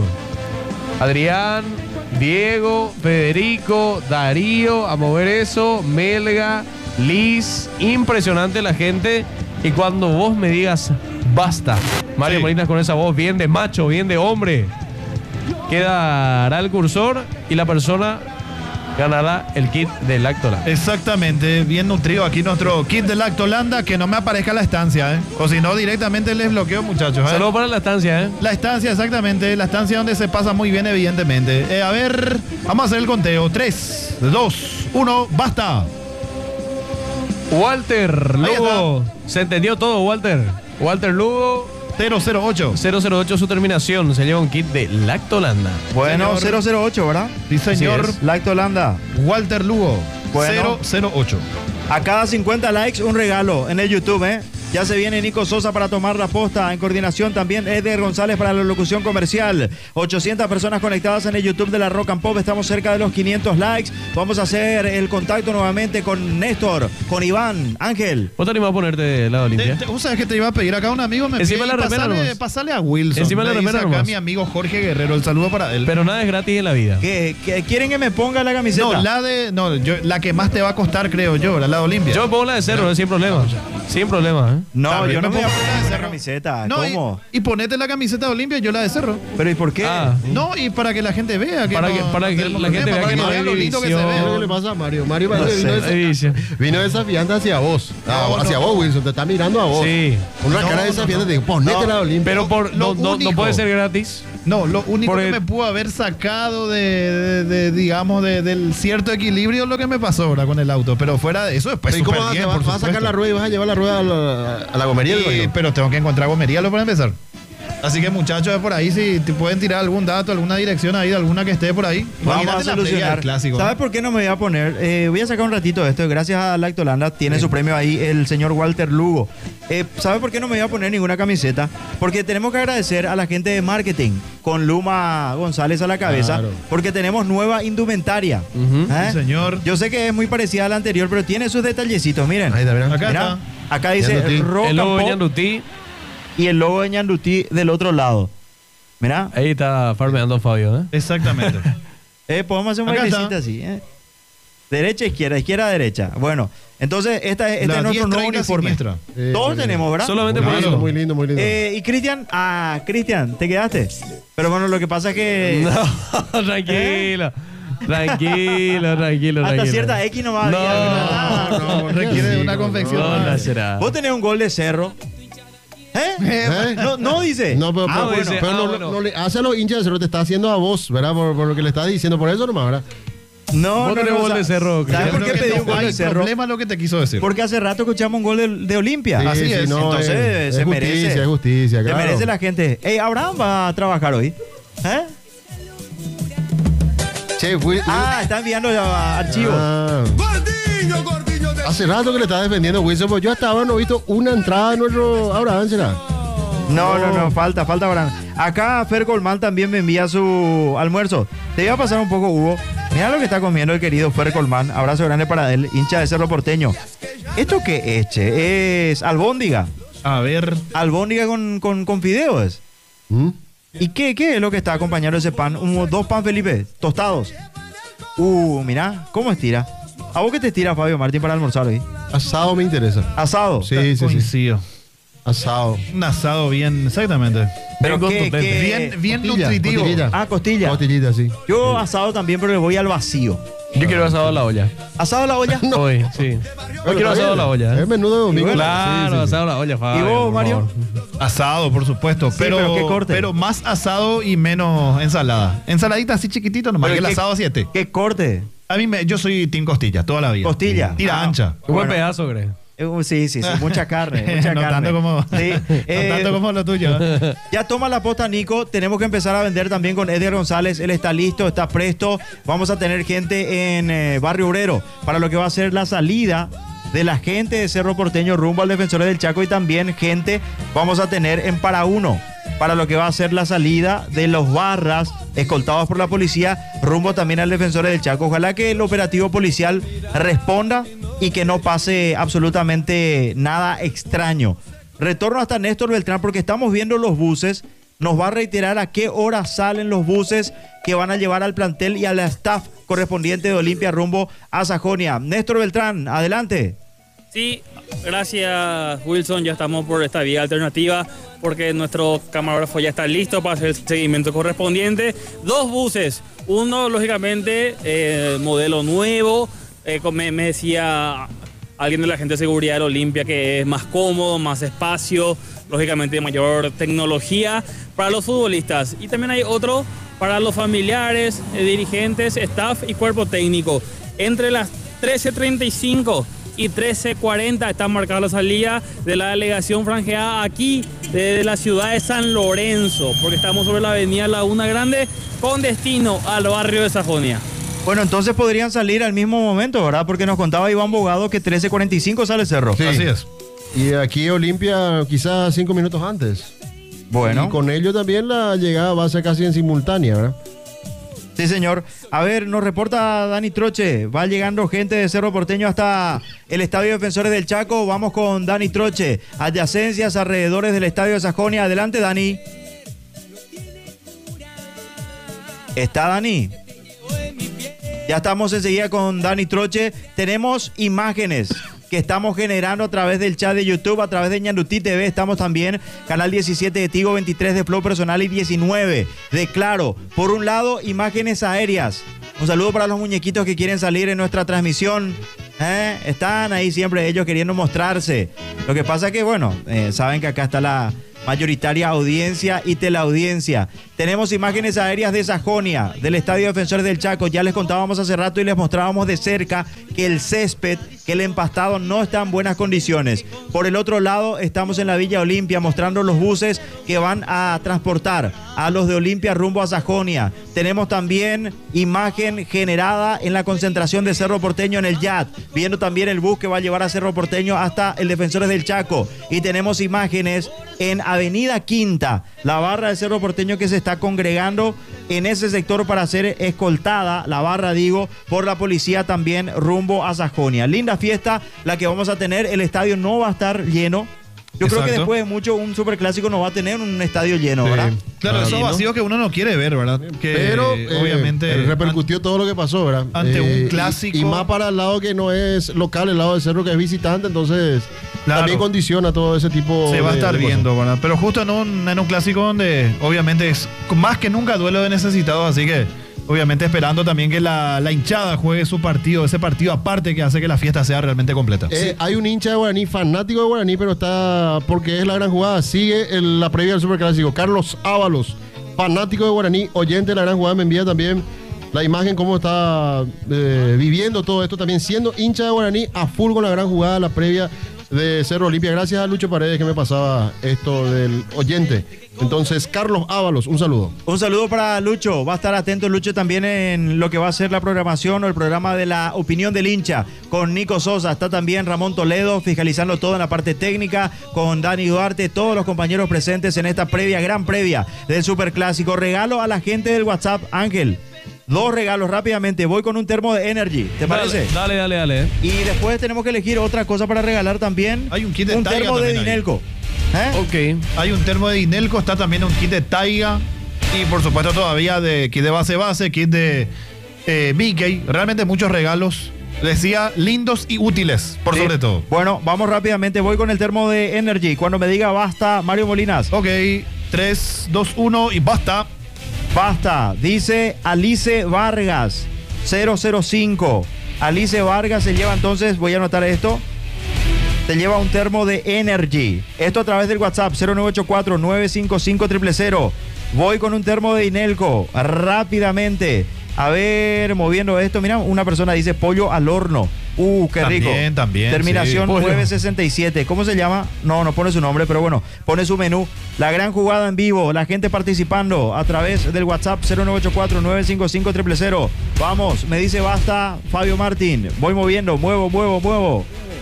Adrián, Diego, Federico, Darío, a mover eso, Melga, Liz, impresionante la gente. Y cuando vos me digas basta, Mario Sí. Molinas con esa voz bien de macho, bien de hombre, quedará el cursor y la persona ganará el kit de Lactolanda. Exactamente, bien nutrido aquí nuestro kit de Lactolanda, que no me aparezca la estancia, ¿eh? O si no, directamente les bloqueo, muchachos. ¿eh? Saludos para la estancia, ¿eh? La estancia, exactamente, la estancia donde se pasa muy bien, evidentemente. Eh, a ver, vamos a hacer el conteo. tres, dos, uno, basta. Walter Ahí Lugo. Se entendió todo, Walter. Walter Lugo. cero cero ocho. cero cero ocho su terminación. Se lleva un kit de Lactolanda. Bueno, Señor. cero cero ocho, ¿verdad? Sí, señor. Así es. Lactolanda. Walter Lugo, Bueno. cero cero ocho. A cada cincuenta likes, un regalo en el YouTube, ¿eh? Ya se viene Nico Sosa para tomar la posta. En coordinación también Eder González para la locución comercial. ochocientas personas conectadas en el YouTube de la Rock and Pop. Estamos cerca de los quinientos likes. Vamos a hacer el contacto nuevamente con Néstor, con Iván, Ángel. ¿Vos te animás a ponerte de lado Olimpia? ¿Vos sabés que te iba a pedir acá un amigo? Me Encima pide, la remera pasale, nomás. pasale a Wilson. Encima Me la dice remera acá nomás. mi amigo Jorge Guerrero. El saludo para él. Pero nada es gratis en la vida. ¿Qué, qué- quieren que me ponga la camiseta? No, la de. No, yo, la que más te va a costar, creo yo, la de Olimpia. Yo pongo la de cerro, sin problema. Sin problema, ¿eh? No, Está bien, yo no me me voy a pongo la de poner la Cerro. camiseta. No, y, ¿Cómo? y ponete la camiseta de Olimpia y yo la de Cerro. ¿Pero y por qué? Ah. No, y para que la gente vea que Para no- que- para no que tenemos la gente problema, vea para que no vean hay lo lindo que se división. ¿Qué ve. le pasa a Mario? Mario parece No que vino, sé, desa- división. vino desafiante hacia vos. Ah, No, hacia no. vos, Wilson. Te está mirando a vos. Sí. Con una No, cara no, desafiante. no. Te digo, ponete No, la Olimpia. Pero por, Lo no, no, no único- puede ser gratis. No, lo único Por que el- me pudo haber sacado de, de- de, digamos, de- del cierto equilibrio es lo que me pasó ahora con el auto. Pero fuera de eso, después ¿Y cómo súper vas, bien, vas- por vas a sacar supuesto. la rueda y vas a llevar la rueda a la, a la gomería? Sí, digo yo? pero tengo que encontrar gomería lo para empezar. Así que muchachos de por ahí, si te pueden tirar algún dato, alguna dirección ahí de alguna que esté por ahí. Vamos a Imagínate la previa solucionar. del clásico. ¿Sabes por qué no me voy a poner? Eh, voy a sacar un ratito de esto. Gracias a Lactolanda tiene su premio ahí el señor Walter Lugo. Eh, ¿Sabes por qué no me voy a poner ninguna camiseta? Porque tenemos que agradecer a la gente de marketing con Luma González a la cabeza. Claro. Porque tenemos nueva indumentaria. Ujú. ¿Eh? Sí, señor. Yo sé que es muy parecida a la anterior, pero tiene sus detallecitos. Miren. Ahí está, mira. Acá Mirá, está. acá dice Ñandutí. Rock El and logo de Pop Ñandutí. y el logo de Ñandutí del otro lado. Mirá. Ahí está farmeando Fabio, ¿eh? Exactamente. Eh, podemos hacer un Acá bailecito está. así, ¿eh? Derecha, izquierda, izquierda, derecha. Bueno, entonces esta, es- este La es nuestro diestra nuevo y la uniforme. siniestra. Sí, Todos muy lindo. tenemos, ¿verdad? Solamente Muy por lindo, eso. muy lindo, muy lindo. Eh, y Cristian, ah, Cristian, ¿te quedaste? Pero bueno, lo que pasa es que No, tranquilo. Tranquilo, tranquilo, hasta tranquilo. cierta X no va a No, haber. No, no, Requiere de una sí, confección. No, más. no será. Vos tenés un gol de Cerro. ¿Eh? ¿Eh? No, no dice. No, pero, Ah, pero, bueno, pero ah, no, bueno. no le hace a los hinchas de Cerro, te está haciendo a vos, ¿verdad? Por, por lo que le está diciendo, por eso nomás, ¿verdad? No, Vos no, tenés no, gol de sa- Cerro, ¿Sabes Cristian. por qué Creo que pedí un no gol de hay Cerro? problema lo que te quiso decir. Porque hace rato escuchamos un gol de, de Olimpia. Sí, Así sí, es. no, Entonces es, se es merece. justicia, es justicia, Se claro. merece la gente. Ey, Abraham va a trabajar hoy. ¿Eh? Che, fui- Ah, está enviando ya archivos. Ah. Hace rato que le está defendiendo Wilson, pues yo hasta ahora no he visto una entrada de nuestro Abraham, ¿será? No, no, no, falta, falta Abraham. Acá Fer Colmán también me envía su almuerzo. Te iba a pasar un poco, Hugo. Mira lo que está comiendo el querido Fer Colmán. Abrazo grande para él, hincha de Cerro Porteño. ¿Esto qué es, che? Es albóndiga. A ver. Albóndiga con, con, con fideos. ¿Mm? ¿Y qué, qué es lo que está acompañando ese pan? Un- dos pan, Felipe, tostados. Uh, mira, ¿cómo estira? ¿A vos qué te estira, Fabio Martín, para almorzar hoy? Asado me interesa. Asado. Sí, sí, sí. Coincido. Asado. Un asado bien, exactamente. Pero Bien qué, contundente. qué- Bien, bien Costilla, nutritivo. costillita. Ah, costilla. Costillita, sí. Yo asado también, pero le voy al vacío. Yo quiero asado a la olla. ¿Asado a la olla? Hoy, sí. Hoy quiero asado a la olla. ¿eh? Es menudo de domingo. Claro, Sí, sí, sí. asado a la olla, Fabio. ¿Y vos, por Mario? favor. Asado, por supuesto. Sí, pero, pero ¿qué corte? pero más asado y menos ensalada. Ensaladita así chiquitito nomás. Pero Que el ¿qué- asado siete. ¿Qué corte? A mí me, yo soy team costilla toda la vida. Costilla. Tira Ah. ancha. Un buen Bueno. pedazo, creo. Eh, uh, sí, sí, sí, mucha carne, mucha no carne. tanto como, Sí, no eh, tanto como lo tuyo. Ya toma la posta, Nico. Tenemos que empezar a vender también con Edgar González. Él está listo, está presto. Vamos a tener gente en eh, Barrio Obrero para lo que va a ser la salida de la gente de Cerro Porteño rumbo al Defensores del Chaco, y también gente vamos a tener en Para Uno para lo que va a ser la salida de los barras escoltados por la policía rumbo también al Defensores del Chaco. Ojalá que el operativo policial responda y que no pase absolutamente nada extraño. Retorno hasta Néstor Beltrán porque estamos viendo los buses. Nos va a reiterar a qué hora salen los buses que van a llevar al plantel y a la staff correspondiente de Olimpia rumbo a Sajonia. Néstor Beltrán, adelante. Sí, gracias Wilson, ya estamos por esta vía alternativa porque nuestro camarógrafo ya está listo para hacer el seguimiento correspondiente. Dos buses, uno lógicamente eh, modelo nuevo, eh, como me, me decía alguien de la gente de seguridad de Olimpia que es más cómodo, más espacio, lógicamente de mayor tecnología para los futbolistas. Y también hay otro para los familiares, eh, dirigentes, staff y cuerpo técnico. Entre las trece treinta y cinco y trece cuarenta está marcada la salida de la delegación franjeada aquí desde la ciudad de San Lorenzo, porque estamos sobre la avenida Laguna Grande con destino al barrio de Sajonia. Bueno, entonces podrían salir al mismo momento, ¿verdad? Porque nos contaba Iván Bogado que trece cuarenta y cinco sale Cerro. Así es. Y aquí Olimpia quizás cinco minutos antes. Bueno. Y con ello también la llegada va a ser casi en simultánea, ¿verdad? Sí, señor. A ver, nos reporta Dani Troche. Va llegando gente de Cerro Porteño hasta el Estadio Defensores del Chaco. Vamos con Dani Troche. Adyacencias, alrededores del Estadio de Sajonia. Adelante, Dani. ¿Está Dani? Ya estamos enseguida con Dani Troche. Tenemos imágenes que estamos generando a través del chat de YouTube, a través de Ñandutí T V. Estamos también, canal diecisiete de Tigo, veintitrés de Flow Personal y diecinueve de Claro. Por un lado, imágenes aéreas. Un saludo para los muñequitos que quieren salir en nuestra transmisión. ¿Eh? Están ahí siempre ellos queriendo mostrarse. Lo que pasa que, bueno, eh, saben que acá está la mayoritaria audiencia y teleaudiencia. Tenemos imágenes aéreas de Sajonia, del Estadio Defensores del Chaco. Ya les contábamos hace rato y les mostrábamos de cerca que el césped, que el empastado no está en buenas condiciones. Por el otro lado, estamos en la Villa Olimpia mostrando los buses que van a transportar a los de Olimpia rumbo a Sajonia. Tenemos también imagen generada en la concentración de Cerro Porteño en el Y A T, viendo también el bus que va a llevar a Cerro Porteño hasta el Defensores del Chaco. Y tenemos imágenes en Avenida Quinta, la barra de Cerro Porteño que se está congregando en ese sector para ser escoltada, la barra digo, por la policía también rumbo a Sajonia. Linda fiesta la que vamos a tener, el estadio no va a estar lleno. Yo Exacto. creo que después de mucho un superclásico no va a tener un estadio lleno, Sí. ¿verdad? Claro, esos vacíos que uno no quiere ver, ¿verdad? Que Pero eh, obviamente repercutió todo lo que pasó, ¿verdad? ante un Eh, clásico. Y, y más para el lado que no es local, el lado del cerro que es visitante, entonces Claro. también condiciona todo ese tipo se va a de- estar de cosas. viendo, ¿verdad? Pero justo en un, en un clásico donde obviamente es más que nunca duelo de necesitados, así que obviamente esperando también que la, la hinchada juegue su partido, ese partido aparte que hace que la fiesta sea realmente completa. Eh, hay un hincha de Guaraní, fanático de Guaraní, pero está, porque es la gran jugada, sigue el- la previa del Superclásico. Carlos Ábalos, fanático de Guaraní, oyente de la gran jugada, me envía también la imagen, cómo está eh, viviendo todo esto, también siendo hincha de Guaraní, a full con la gran jugada, la previa de Cerro Olimpia. Gracias a Lucho Paredes que me pasaba esto del oyente. Entonces, Carlos Ábalos, un saludo. Un saludo para Lucho. Va a estar atento Lucho también en lo que va a ser la programación o el programa de la opinión del hincha con Nico Sosa. Está también Ramón Toledo fiscalizando todo en la parte técnica con Dani Duarte, todos los compañeros presentes en esta previa, gran previa del Superclásico. Regalo a la gente del WhatsApp, Ángel. Dos regalos rápidamente. Voy con un termo de Energy. ¿Te parece? Dale, dale, dale. dale. Y después tenemos que elegir otra cosa para regalar también. Hay un kit de Un Taiga termo de también ahí. Dinelco. ¿Eh? Ok. Hay un termo de Dinelco, está también un kit de Taiga y por supuesto todavía de kit de base base, kit de eh, Mickey. Realmente muchos regalos, decía, lindos y útiles, por Sí. sobre todo. Bueno, vamos rápidamente. Voy con el termo de Energy. Cuando me diga basta, Mario Molinas. Ok, tres, dos, uno y basta. Basta, dice Alice Vargas, cero cero cinco. Alice Vargas se lleva entonces, voy a anotar esto, se lleva un termo de Energy. Esto a través del WhatsApp, cero nueve ocho cuatro, nueve cinco cinco, cero cero cero. Voy con un termo de Inelco, rápidamente. A ver, moviendo esto, mira, una persona dice pollo al horno. Uh, qué rico. También, también, Terminación sí. nueve sesenta y siete. ¿Cómo se llama? No, no pone su nombre, pero bueno, pone su menú. La gran jugada en vivo, la gente participando a través del WhatsApp cero nueve ocho cuatro, nueve cinco cinco, cero cero cero. Vamos, me dice basta Fabio Martín. Voy moviendo, muevo, muevo, muevo.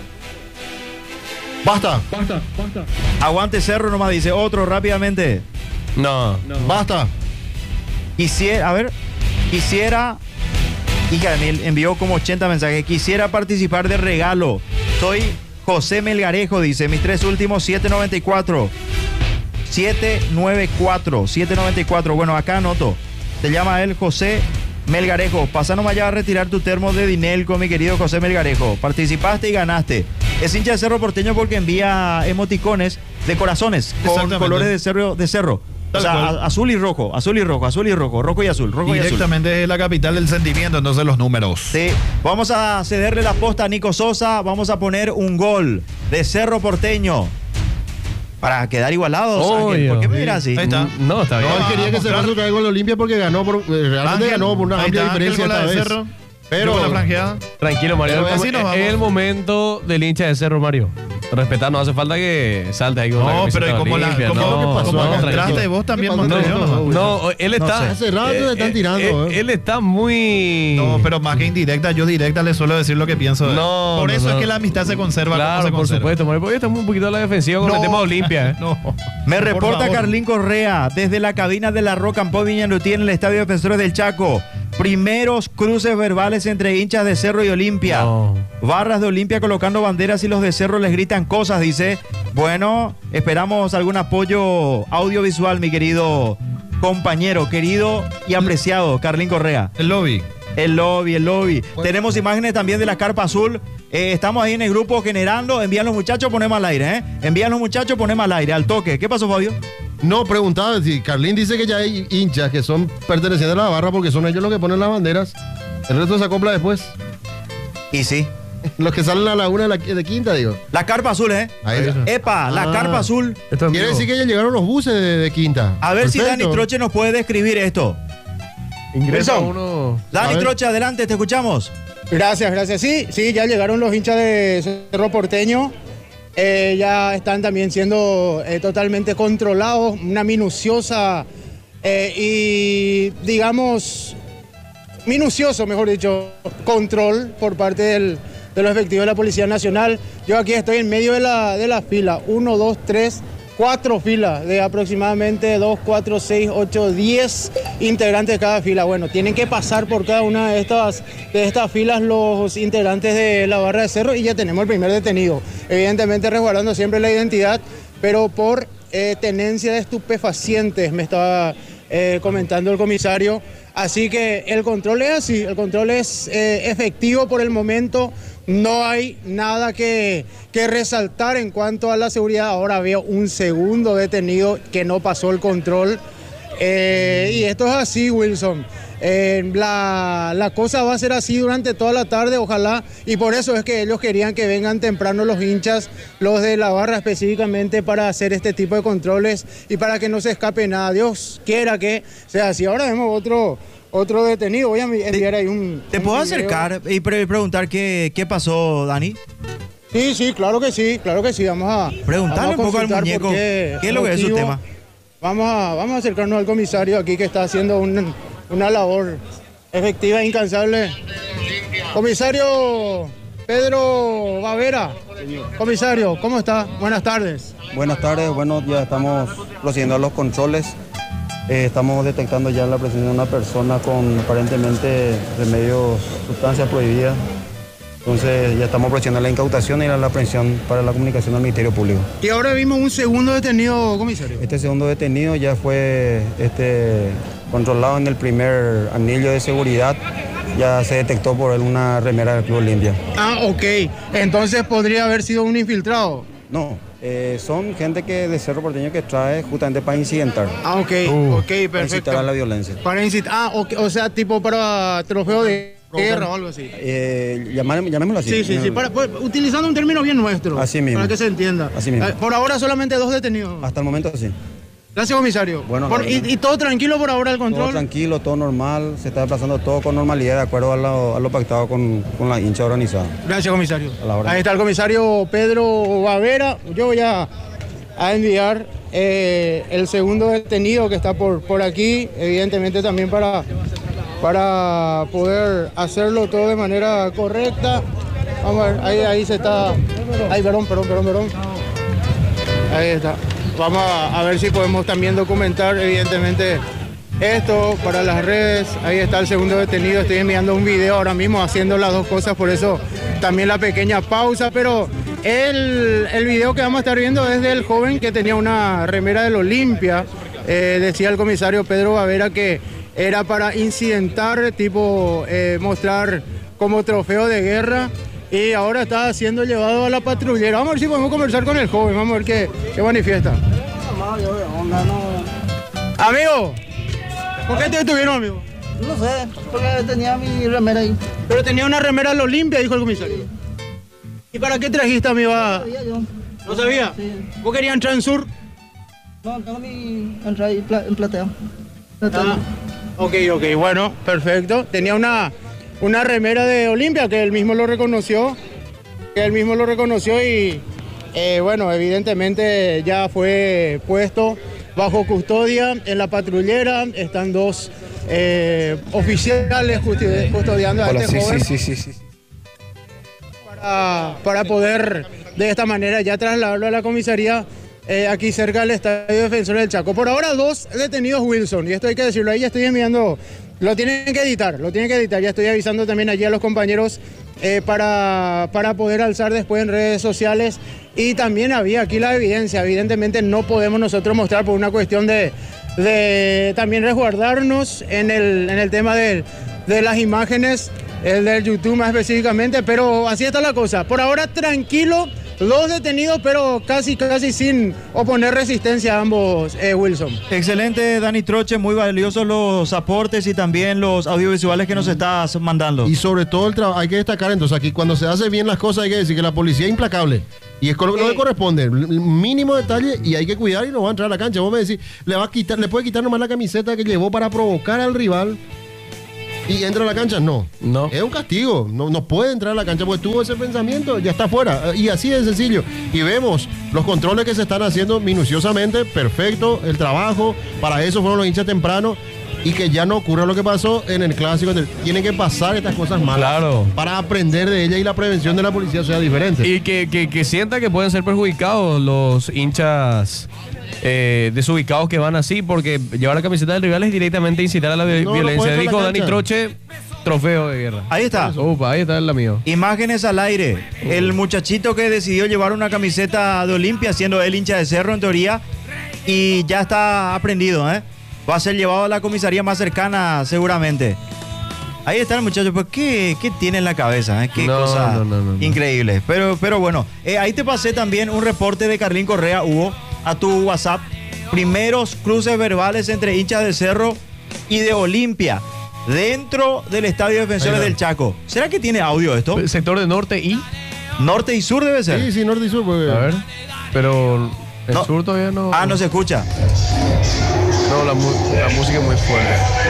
Basta. Basta, basta. Aguante Cerro nomás, dice otro rápidamente. No. Basta. Quisiera, a ver, quisiera, hija, me envió como ochenta mensajes. Quisiera participar de regalo. Soy José Melgarejo, dice, mis tres últimos, siete noventa y cuatro. siete noventa y cuatro, siete noventa y cuatro. Bueno, acá anoto. Te llama él José Melgarejo. Pasa nomás ya a retirar tu termo de Dinelco, mi querido José Melgarejo. Participaste y ganaste. Es hincha de Cerro Porteño porque envía emoticones de corazones con Exactamente. colores de cerro. De cerro. O Tal sea, cual. a- azul y rojo, azul y rojo, azul y rojo, rojo y azul, rojo y azul. Directamente de la capital del sentimiento, entonces los números. Sí, vamos a cederle la posta a Nico Sosa, vamos a poner un gol de Cerro Porteño para quedar igualados. Ángel. ¿Por qué me dirás así? Ahí está. No, está bien. No, él va quería a que se mostrar. pase el gol de Olimpia porque ganó, por, eh, realmente Ángel, ganó por una ahí amplia está, Ángel diferencia con la esta de vez. Cerro. Pero Yo con la franjeada. Tranquilo, Mario. Pero Es así nos el- vamos. es el momento del hincha de Cerro, Mario. Respetar, no hace falta que salte ahí con la No, camiseta pero ¿y cómo la Olimpia, cómo, no, cómo no, entraste tranquilo. vos también, ¿Qué pasó? Montevideo? No, No, No, él No está. sé. Hace rato le están tirando, Él, eh. él está muy. No, pero más que indirecta, yo directa le suelo decir lo que pienso de él. No, Por no, eso no. es que la amistad se conserva Claro, como se por conserva. supuesto. More, porque estamos un poquito a la defensiva cuando No. metemos a Olimpia. ¿eh? No. Me Por reporta favor. Carlín Correa desde la cabina de la Rock and Pop Viñandutí en el Estadio Defensores del Chaco. Primeros cruces verbales entre hinchas de Cerro y Olimpia. No. Barras de Olimpia colocando banderas y los de Cerro les gritan cosas, dice. Bueno, esperamos algún apoyo audiovisual, mi querido compañero, querido y apreciado Carlín Correa. El lobby. El lobby, el lobby. Tenemos imágenes también de la carpa azul. Eh, estamos ahí en el grupo generando. Envían los muchachos, ponemos al aire, ¿eh? Envían los muchachos, ponemos al aire, al toque. ¿Qué pasó, Fabio? No, preguntaba si Carlín dice que ya hay hinchas que son pertenecientes a la barra porque son ellos los que ponen las banderas. El resto se acopla después. Y sí. Los que salen a la una de, la, de quinta, digo. La carpa azul, ¿eh? Ahí está. Epa, la Ah. carpa azul. Esto en Quiere vivo. decir que ya llegaron los buses de, de quinta. A ver si Perfecto. Dani Troche nos puede describir esto. Ingresa Wilson. uno. A Dani ver. Troche, adelante, te escuchamos. Gracias, gracias. Sí, sí, ya llegaron los hinchas de Cerro Porteño. Eh, ya están también siendo eh, totalmente controlados, una minuciosa eh, y, digamos, minucioso, mejor dicho, control por parte del, de los efectivos de la Policía Nacional. Yo aquí estoy en medio de la, de la fila, uno, dos, tres, cuatro filas de aproximadamente dos, cuatro, seis, ocho, diez integrantes de cada fila. Bueno, tienen que pasar por cada una de estas, de estas filas los integrantes de la barra de Cerro y ya tenemos el primer detenido. Evidentemente resguardando siempre la identidad, pero por eh, tenencia de estupefacientes, me estaba eh, comentando el comisario. Así que el control es así, el control es eh, efectivo por el momento. No hay nada que, que resaltar en cuanto a la seguridad. Ahora veo un segundo detenido que no pasó el control. Eh, y esto es así, Wilson. Eh, la, la cosa va a ser así durante toda la tarde, ojalá. Y por eso es que ellos querían que vengan temprano los hinchas, los de la barra específicamente, para hacer este tipo de controles y para que no se escape nada. Dios quiera que sea así. Ahora vemos otro... Otro detenido, voy a enviar ahí un... ¿Te un puedo video. acercar y pre- preguntar qué, qué pasó, Dani? Sí, sí, claro que sí, claro que sí. Vamos a... Preguntarle vamos a un poco al consultar muñeco por qué es lo que es su motivo. tema. Vamos a, vamos a acercarnos al comisario aquí que está haciendo un- una labor efectiva e incansable. Comisario Pedro Bavera. Comisario, ¿cómo está? Buenas tardes. Buenas tardes, bueno, ya estamos procediendo a los controles. Eh, estamos detectando ya la presencia de una persona con aparentemente remedios, sustancias prohibidas. Entonces ya estamos procediendo a la incautación y a la aprehensión para la comunicación al Ministerio Público. Y ahora vimos un segundo detenido, comisario. Este segundo detenido ya fue este, controlado en el primer anillo de seguridad. Ya se detectó por él una remera del Club Olimpia. Ah, ok. Entonces podría haber sido un infiltrado. No, eh, son gente que de Cerro Porteño que trae justamente para incidentar. Ah, ok, Uh, ok, Para perfecto. incitar a la violencia. Para incitar, ah, ok, o sea, tipo para trofeo de guerra o algo así. Eh, llamar- llamémoslo así. Sí, sí, sí, para- para- utilizando un término bien nuestro. Así mismo. Para que se entienda. Así mismo. Eh, Por ahora solamente dos detenidos. Hasta el momento sí. Gracias, comisario. Bueno, Por- no, y, no. y todo tranquilo por ahora el Todo control. tranquilo, todo normal, se está desplazando todo con normalidad de acuerdo a lo, a lo pactado con, con la hincha organizada. Gracias, comisario. A la hora. Ahí está el comisario Pedro Bavera. Yo voy a, a enviar eh, el segundo detenido que está por, por aquí, evidentemente también para, para poder hacerlo todo de manera correcta. Vamos a ver, ahí, ahí se está... Ay, perdón, perdón, perdón, perdón. Ahí está. Vamos a, a ver si podemos también documentar, evidentemente, esto para las redes. Ahí está el segundo detenido. Estoy enviando un video ahora mismo haciendo las dos cosas, por eso también la pequeña pausa. Pero el, el video que vamos a estar viendo es del joven que tenía una remera del Olimpia. Eh, decía el comisario Pedro Bavera que era para incidentar, tipo eh, mostrar como trofeo de guerra. Y ahora está siendo llevado a la patrullera. Vamos a ver si podemos conversar con el joven. Vamos a ver qué, qué manifiesta. Amigo, ¿por qué te detuvieron, amigo? No sé, porque tenía mi remera ahí. Pero tenía una remera al Olimpia, dijo el comisario. ¿Y para qué trajiste, amigo? a- No sabía yo. ¿No sabía? ¿Vos querías entrar en Sur? No, tengo mi entrada ahí pla- en platea. Ah, ok, ok, bueno, perfecto. Tenía una, una remera de Olimpia que él mismo lo reconoció. Que él mismo lo reconoció y, eh, bueno, evidentemente ya fue puesto bajo custodia en la patrullera. Están dos eh, oficiales custodi- custodiando a Hola, este sí, joven. sí, sí, sí, sí. Para, para poder de esta manera ya trasladarlo a la comisaría eh, aquí cerca del Estadio Defensores del Chaco. Por ahora dos detenidos Wilson, y esto hay que decirlo, ahí ya estoy enviando, lo tienen que editar, lo tienen que editar, ya estoy avisando también allí a los compañeros eh, para, para poder alzar después en redes sociales. Y también había aquí la evidencia, evidentemente no podemos nosotros mostrar por una cuestión de, de también resguardarnos en el, en el tema de, de las imágenes, el del YouTube más específicamente, pero así está la cosa. Por ahora tranquilo, dos detenidos, pero casi casi sin oponer resistencia a ambos, eh, Wilson. Excelente, Dani Troche, muy valiosos los aportes y también los audiovisuales que nos estás mandando. Y sobre todo el trabajo, hay que destacar entonces aquí, cuando se hace bien las cosas hay que decir que la policía es implacable. Y es con lo que le corresponde, el mínimo detalle, y hay que cuidar y no va a entrar a la cancha. Vos me decís, le va a quitar, le puede quitar nomás la camiseta que llevó para provocar al rival y entra a la cancha. No, no. Es un castigo, no, no puede entrar a la cancha porque tuvo ese pensamiento, ya está fuera. Y así de sencillo. Y vemos los controles que se están haciendo minuciosamente, perfecto, el trabajo, para eso fueron los hinchas temprano. Y que ya no ocurra lo que pasó en el clásico. Tienen que pasar estas cosas malas, claro, para aprender de ella y la prevención de la policía sea diferente. Y que, que, que sienta que pueden ser perjudicados los hinchas eh, desubicados que van así, porque llevar la camiseta del rival es directamente incitar a la vi- No, violencia. no Dijo la Dani cancha. Troche, trofeo de guerra. Ahí está. Upa, ahí está el mío. Imágenes al aire. El muchachito que decidió llevar una camiseta de Olimpia, siendo él hincha de Cerro en teoría, y ya está aprendido, ¿eh? Va a ser llevado a la comisaría más cercana seguramente. Ahí está el muchacho, pues ¿qué, qué tiene en la cabeza? ¿eh? Qué No, cosa no, no, no, no. increíble. Pero, pero bueno, eh, ahí te pasé también un reporte de Carlín Correa, Hugo, a tu WhatsApp. Primeros cruces verbales entre hinchas de Cerro y de Olimpia dentro del Estadio Defensores del Chaco. ¿Será que tiene audio esto? Sector de norte y... Norte y sur debe ser. Sí, sí, norte y sur. Porque... A ver, pero el No. sur todavía no... Ah, no se escucha. No, la, mu- la música es muy fuerte.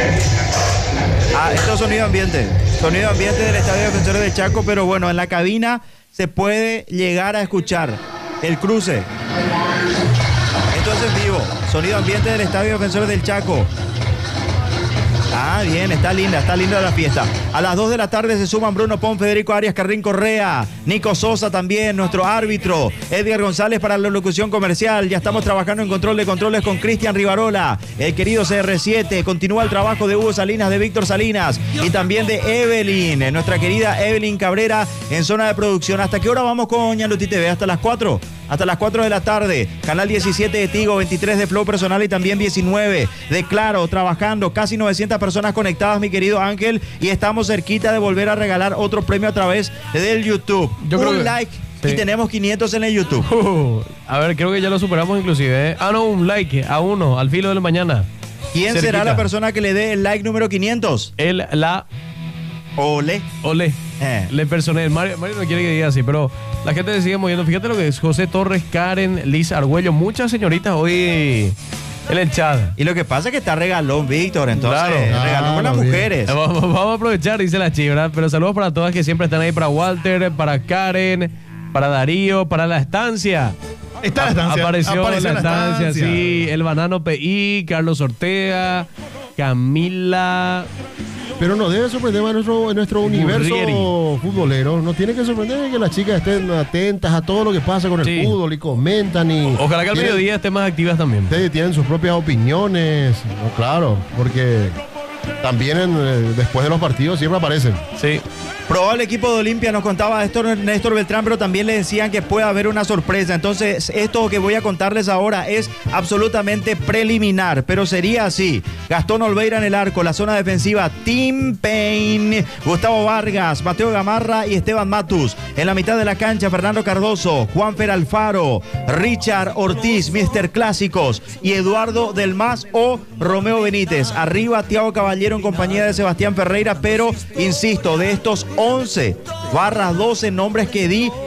Ah, esto es sonido ambiente. Sonido ambiente del Estadio Defensores del Chaco, pero bueno, en la cabina se puede llegar a escuchar el cruce. Esto es en vivo. Sonido ambiente del Estadio Defensores del Chaco. Ah, bien, está linda, está linda la fiesta. A las dos de la tarde se suman Bruno Pon, Federico Arias, Carrín Correa, Nico Sosa también, nuestro árbitro, Edgar González para la locución comercial. Ya estamos trabajando en control de controles con Cristian Rivarola, el querido C R siete. Continúa el trabajo de Hugo Salinas, de Víctor Salinas y también de Evelyn, nuestra querida Evelyn Cabrera en zona de producción. ¿Hasta qué hora vamos con Ñanduti T V? ¿Hasta las cuatro? Hasta las cuatro de la tarde. Canal diecisiete de Tigo, veintitrés de Flow Personal y también diecinueve de Claro, trabajando. Casi novecientas personas conectadas, mi querido Ángel. Y estamos cerquita de volver a regalar otro premio a través del YouTube. Yo un creo que- like sí. y tenemos quinientos en el YouTube. Uh, a ver, creo que ya lo superamos inclusive. ¿eh? Ah, no, un like a uno, al filo de la mañana. ¿Quién Cerquita. será la persona que le dé el like número quinientos? El, la... Ole. Ole. Eh. Le personé. Mario, Mario no quiere que diga así, pero la gente se sigue moviendo. Fíjate lo que es José Torres, Karen, Liz Argüello, muchas señoritas hoy en el chat. Y lo que pasa es que está regalón, Víctor. Entonces, Claro. regalón con las Claro, bien. mujeres. Vamos, vamos a aprovechar, dice la chivra. Pero saludos para todas que siempre están ahí, para Walter, para Karen, para Darío, para la estancia. Está la estancia. Apareció, Apareció la estancia, sí. El Banano P I, Carlos Ortega, Camila. Pero no debe sorprender a nuestro, en nuestro universo Burrieri. futbolero. No tiene que sorprender que las chicas estén atentas a todo lo que pasa con el Sí. fútbol y comentan. Y Ojalá que al tienen- mediodía estén más activas también. Ustedes tienen sus propias opiniones. No, claro, porque también en, eh, después de los partidos siempre aparecen. Sí. Probable equipo de Olimpia, nos contaba Néstor, Néstor Beltrán, pero también le decían que puede haber una sorpresa. Entonces, esto que voy a contarles ahora es absolutamente preliminar, pero sería así. Gastón Olveira en el arco, la zona defensiva, Tim Payne, Gustavo Vargas, Mateo Gamarra y Esteban Matus. En la mitad de la cancha, Fernando Cardoso, Juanfer Alfaro, Richard Ortiz, mister Clásicos, y Eduardo Del Mas o Romeo Benítez. Arriba, Thiago Caballero en compañía de Sebastián Ferreira, pero, insisto, de estos once barra doce nombres que di,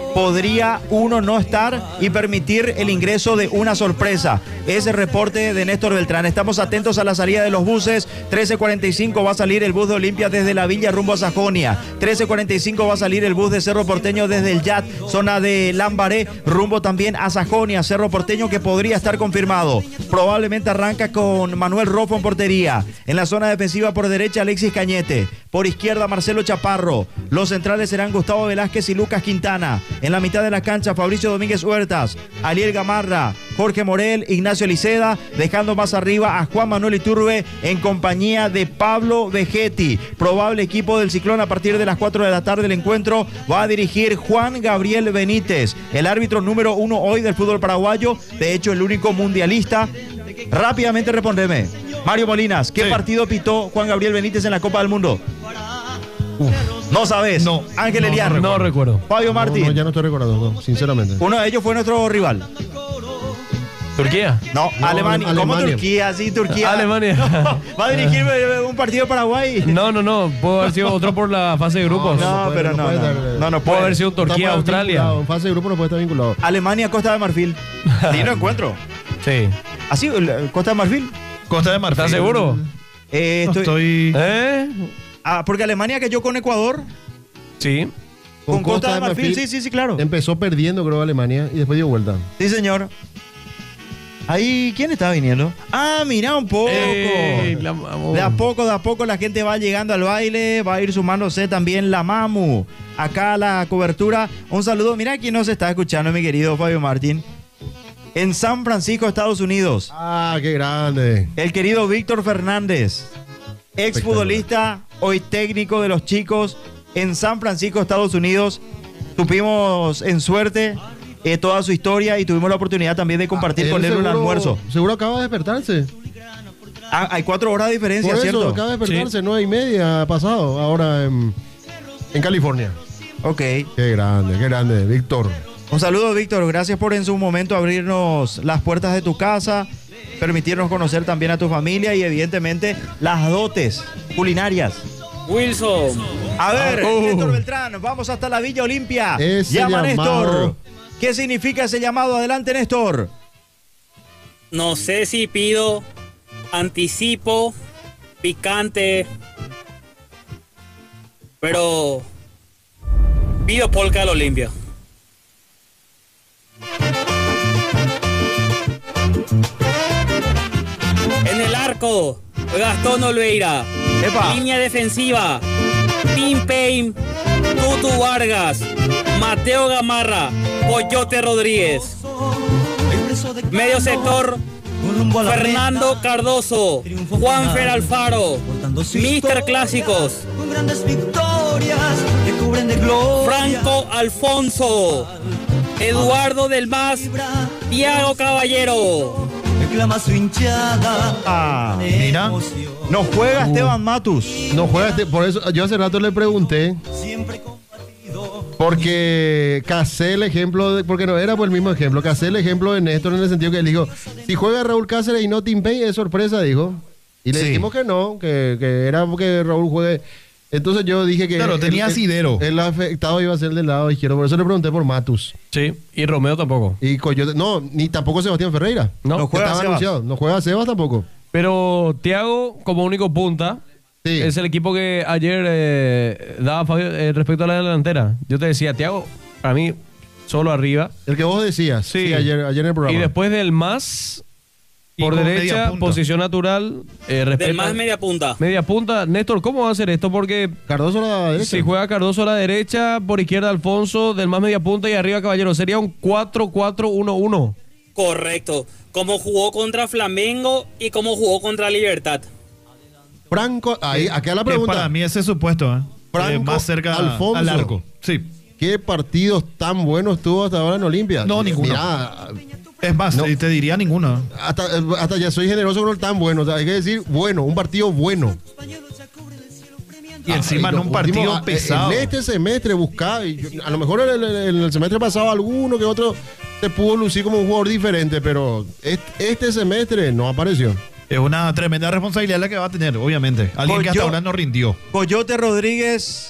podría uno no estar y permitir el ingreso de una sorpresa. Ese reporte de Néstor Beltrán. Estamos atentos a la salida de los buses. trece cuarenta y cinco va a salir el bus de Olimpia desde la Villa rumbo a Sajonia. trece cuarenta y cinco va a salir el bus de Cerro Porteño desde el Yat, zona de Lambaré, rumbo también a Sajonia. Cerro Porteño que podría estar confirmado. Probablemente arranca con Manuel Rofo en portería. En la zona defensiva por derecha Alexis Cañete. Por izquierda Marcelo Chaparro. Los centrales serán Gustavo Velázquez y Lucas Quintana. En la mitad de la cancha Fabricio Domínguez Huertas, Ariel Gamarra, Jorge Morel, Ignacio Liceda, dejando más arriba a Juan Manuel Iturbe en compañía de Pablo Vegetti. Probable equipo del Ciclón a partir de las cuatro de la tarde. El encuentro va a dirigir Juan Gabriel Benítez, el árbitro número uno hoy del fútbol paraguayo, de hecho el único mundialista. Rápidamente respondeme, Mario Molinas, ¿qué sí. partido pitó Juan Gabriel Benítez en la Copa del Mundo? Uf. No sabes. No. Ángel no, Eliar. No, no recuerdo. Fabio Martín. No, no, ya no estoy recordando, no, sinceramente. Uno de ellos fue nuestro rival. ¿Turquía? No, no Alemania. ¿Cómo Alemania. Turquía? Sí, Turquía. Alemania. No, ¿va a dirigir un partido Paraguay? No, no, no. Pudo haber sido otro por la fase de grupos. No, no, no pero no. No, no, no, no pudo haber sido Turquía, Australia. En fase de grupo no puede estar vinculado. Alemania, Costa de Marfil. Lindo encuentro. Sí. ¿Así? ¿Costa de Marfil? Costa de Marfil. ¿Estás seguro? Eh, estoy... estoy... ¿Eh? Ah, porque Alemania cayó con Ecuador. Sí. Con, con Costa, Costa de Marfil. Marfil, sí, sí, sí, claro. Empezó perdiendo, creo, Alemania y después dio vuelta. Sí, señor. Ahí, ¿quién estaba viniendo? Ah, mira un poco. Ey, la de a poco, de a poco la gente va llegando al baile, va a ir sumándose también la Mamu. Acá la cobertura. Un saludo, mira quién nos está escuchando, mi querido Fabio Martín. En San Francisco, Estados Unidos. Ah, qué grande. El querido Víctor Fernández, exfutbolista, hoy técnico de los chicos en San Francisco, Estados Unidos. Tuvimos en suerte eh, toda su historia y tuvimos la oportunidad también de compartir ah, con él, él seguro, un almuerzo. Seguro acaba de despertarse. Ah, hay cuatro horas de diferencia, Por eso, ¿cierto? acaba de despertarse, sí. nueve y media pasado, ahora en, en California. Ok. Qué grande, qué grande, Víctor. Un saludo, Víctor. Gracias por en su momento abrirnos las puertas de tu casa, permitirnos conocer también a tu familia y evidentemente las dotes culinarias. Wilson. A ver, uh. Néstor Beltrán, vamos hasta la Villa Olimpia. Ese Llama llamado. Néstor. ¿Qué significa ese llamado? Adelante, Néstor. No sé si pido anticipo, picante, pero pido polka al Olimpia. En el arco, Gastón Olveira. Epa. Línea defensiva, Tim Payne, Tutu Vargas, Mateo Gamarra, Coyote Rodríguez. Medio sector, Fernando Cardoso, Juanfer Alfaro, míster Clásicos, Franco Alfonso, Eduardo Del Mas, Thiago Caballero. Ah, mira. No juega Esteban Matus. No juega, este, por eso yo hace rato le pregunté. Porque casé el ejemplo, de, porque no era por el mismo ejemplo, casé el ejemplo de Néstor en el sentido que él dijo, si juega Raúl Cáceres y no Tim Payne, es sorpresa, dijo. Y le sí. dijimos que no, que, que era porque Raúl juegue. Entonces yo dije que... Claro, el, tenía el, asidero. El afectado iba a ser del lado izquierdo, por eso le pregunté por Matus. Sí, y Romeo tampoco. Y Coyote, no, ni tampoco Sebastián Ferreira. No, no juega estaba Sebas. anunciado. No juega Sebas tampoco. Pero Thiago, como único punta, sí. es el equipo que ayer eh, daba Fabio eh, respecto a la delantera. Yo te decía, Thiago, para mí, solo arriba. El que vos decías, sí, sí ayer, ayer en el programa. Y después del más, por derecha, posición natural. Eh, del más media punta. Media punta. Néstor, ¿cómo va a hacer esto? Porque Cardoso a la derecha. Si juega Cardoso a la derecha, por izquierda Alfonso, del más media punta y arriba Caballero. Sería un cuatro cuatro uno uno. Correcto. Como jugó contra Flamengo y como jugó contra Libertad. Franco, ahí, acá la pregunta. Para mí ese supuesto, ¿eh? Franco, eh, más cerca Alfonso, al arco. Sí. ¿Qué partidos tan buenos tuvo hasta ahora en Olimpia? No, ninguno. Mirá, es más, no, te diría ninguno. Hasta, hasta ya soy generoso con el tan bueno. O sea, hay que decir bueno, un partido bueno. Y encima en un partido último, pesado. En este semestre buscaba, y yo, a lo mejor en el, en el semestre pasado alguno que otro se pudo lucir como un jugador diferente, pero este, este semestre no apareció. Es una tremenda responsabilidad la que va a tener, obviamente. Alguien Coyo, que hasta ahora no rindió. Coyote Rodríguez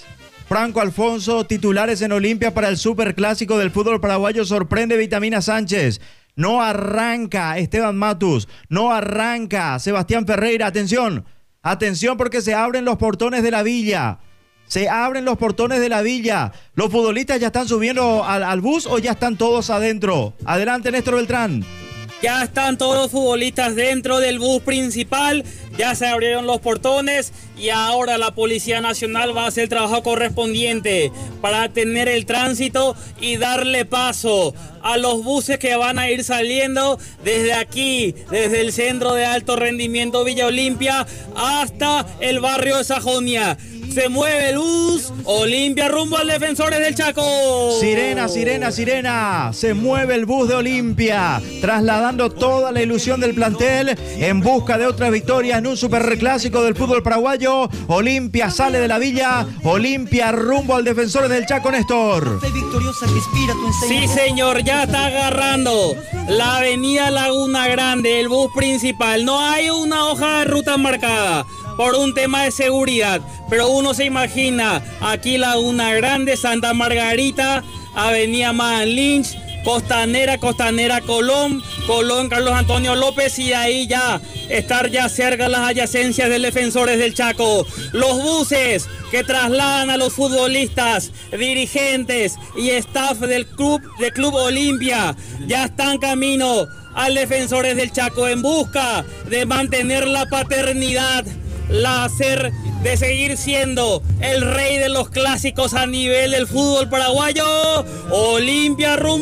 Franco Alfonso, titulares en Olimpia para el superclásico del fútbol paraguayo. Sorprende Vitamina Sánchez. No arranca Esteban Matus. No arranca Sebastián Ferreira. Atención, atención porque se abren los portones de la villa. Se abren los portones de la villa. ¿Los futbolistas ya están subiendo al, al bus o ya están todos adentro? Adelante, Néstor Beltrán. Ya están todos los futbolistas dentro del bus principal, ya se abrieron los portones y ahora la Policía Nacional va a hacer el trabajo correspondiente para tener el tránsito y darle paso a los buses que van a ir saliendo desde aquí, desde el Centro de Alto Rendimiento Villa Olimpia hasta el barrio de Sajonia. Se mueve el bus, Olimpia rumbo al Defensores del Chaco. Sirena, sirena, sirena. Se mueve el bus de Olimpia, trasladando toda la ilusión del plantel en busca de otra victoria en un superclásico del fútbol paraguayo. Olimpia sale de la villa, Olimpia rumbo al Defensores del Chaco, Néstor. Sí, señor, ya está agarrando la avenida Laguna Grande, el bus principal. No hay una hoja de ruta marcada por un tema de seguridad, pero uno se imagina aquí Laguna Grande, Santa Margarita, Avenida Mahan Lynch, Costanera, Costanera Colón, Colón Carlos Antonio López y ahí ya estar ya cerca las adyacencias del Defensores del Chaco. Los buses que trasladan a los futbolistas, dirigentes y staff del club, del Club Olimpia ya están camino al Defensores del Chaco en busca de mantener la paternidad, la hacer de seguir siendo el rey de los clásicos a nivel del fútbol paraguayo. Olimpia rumbo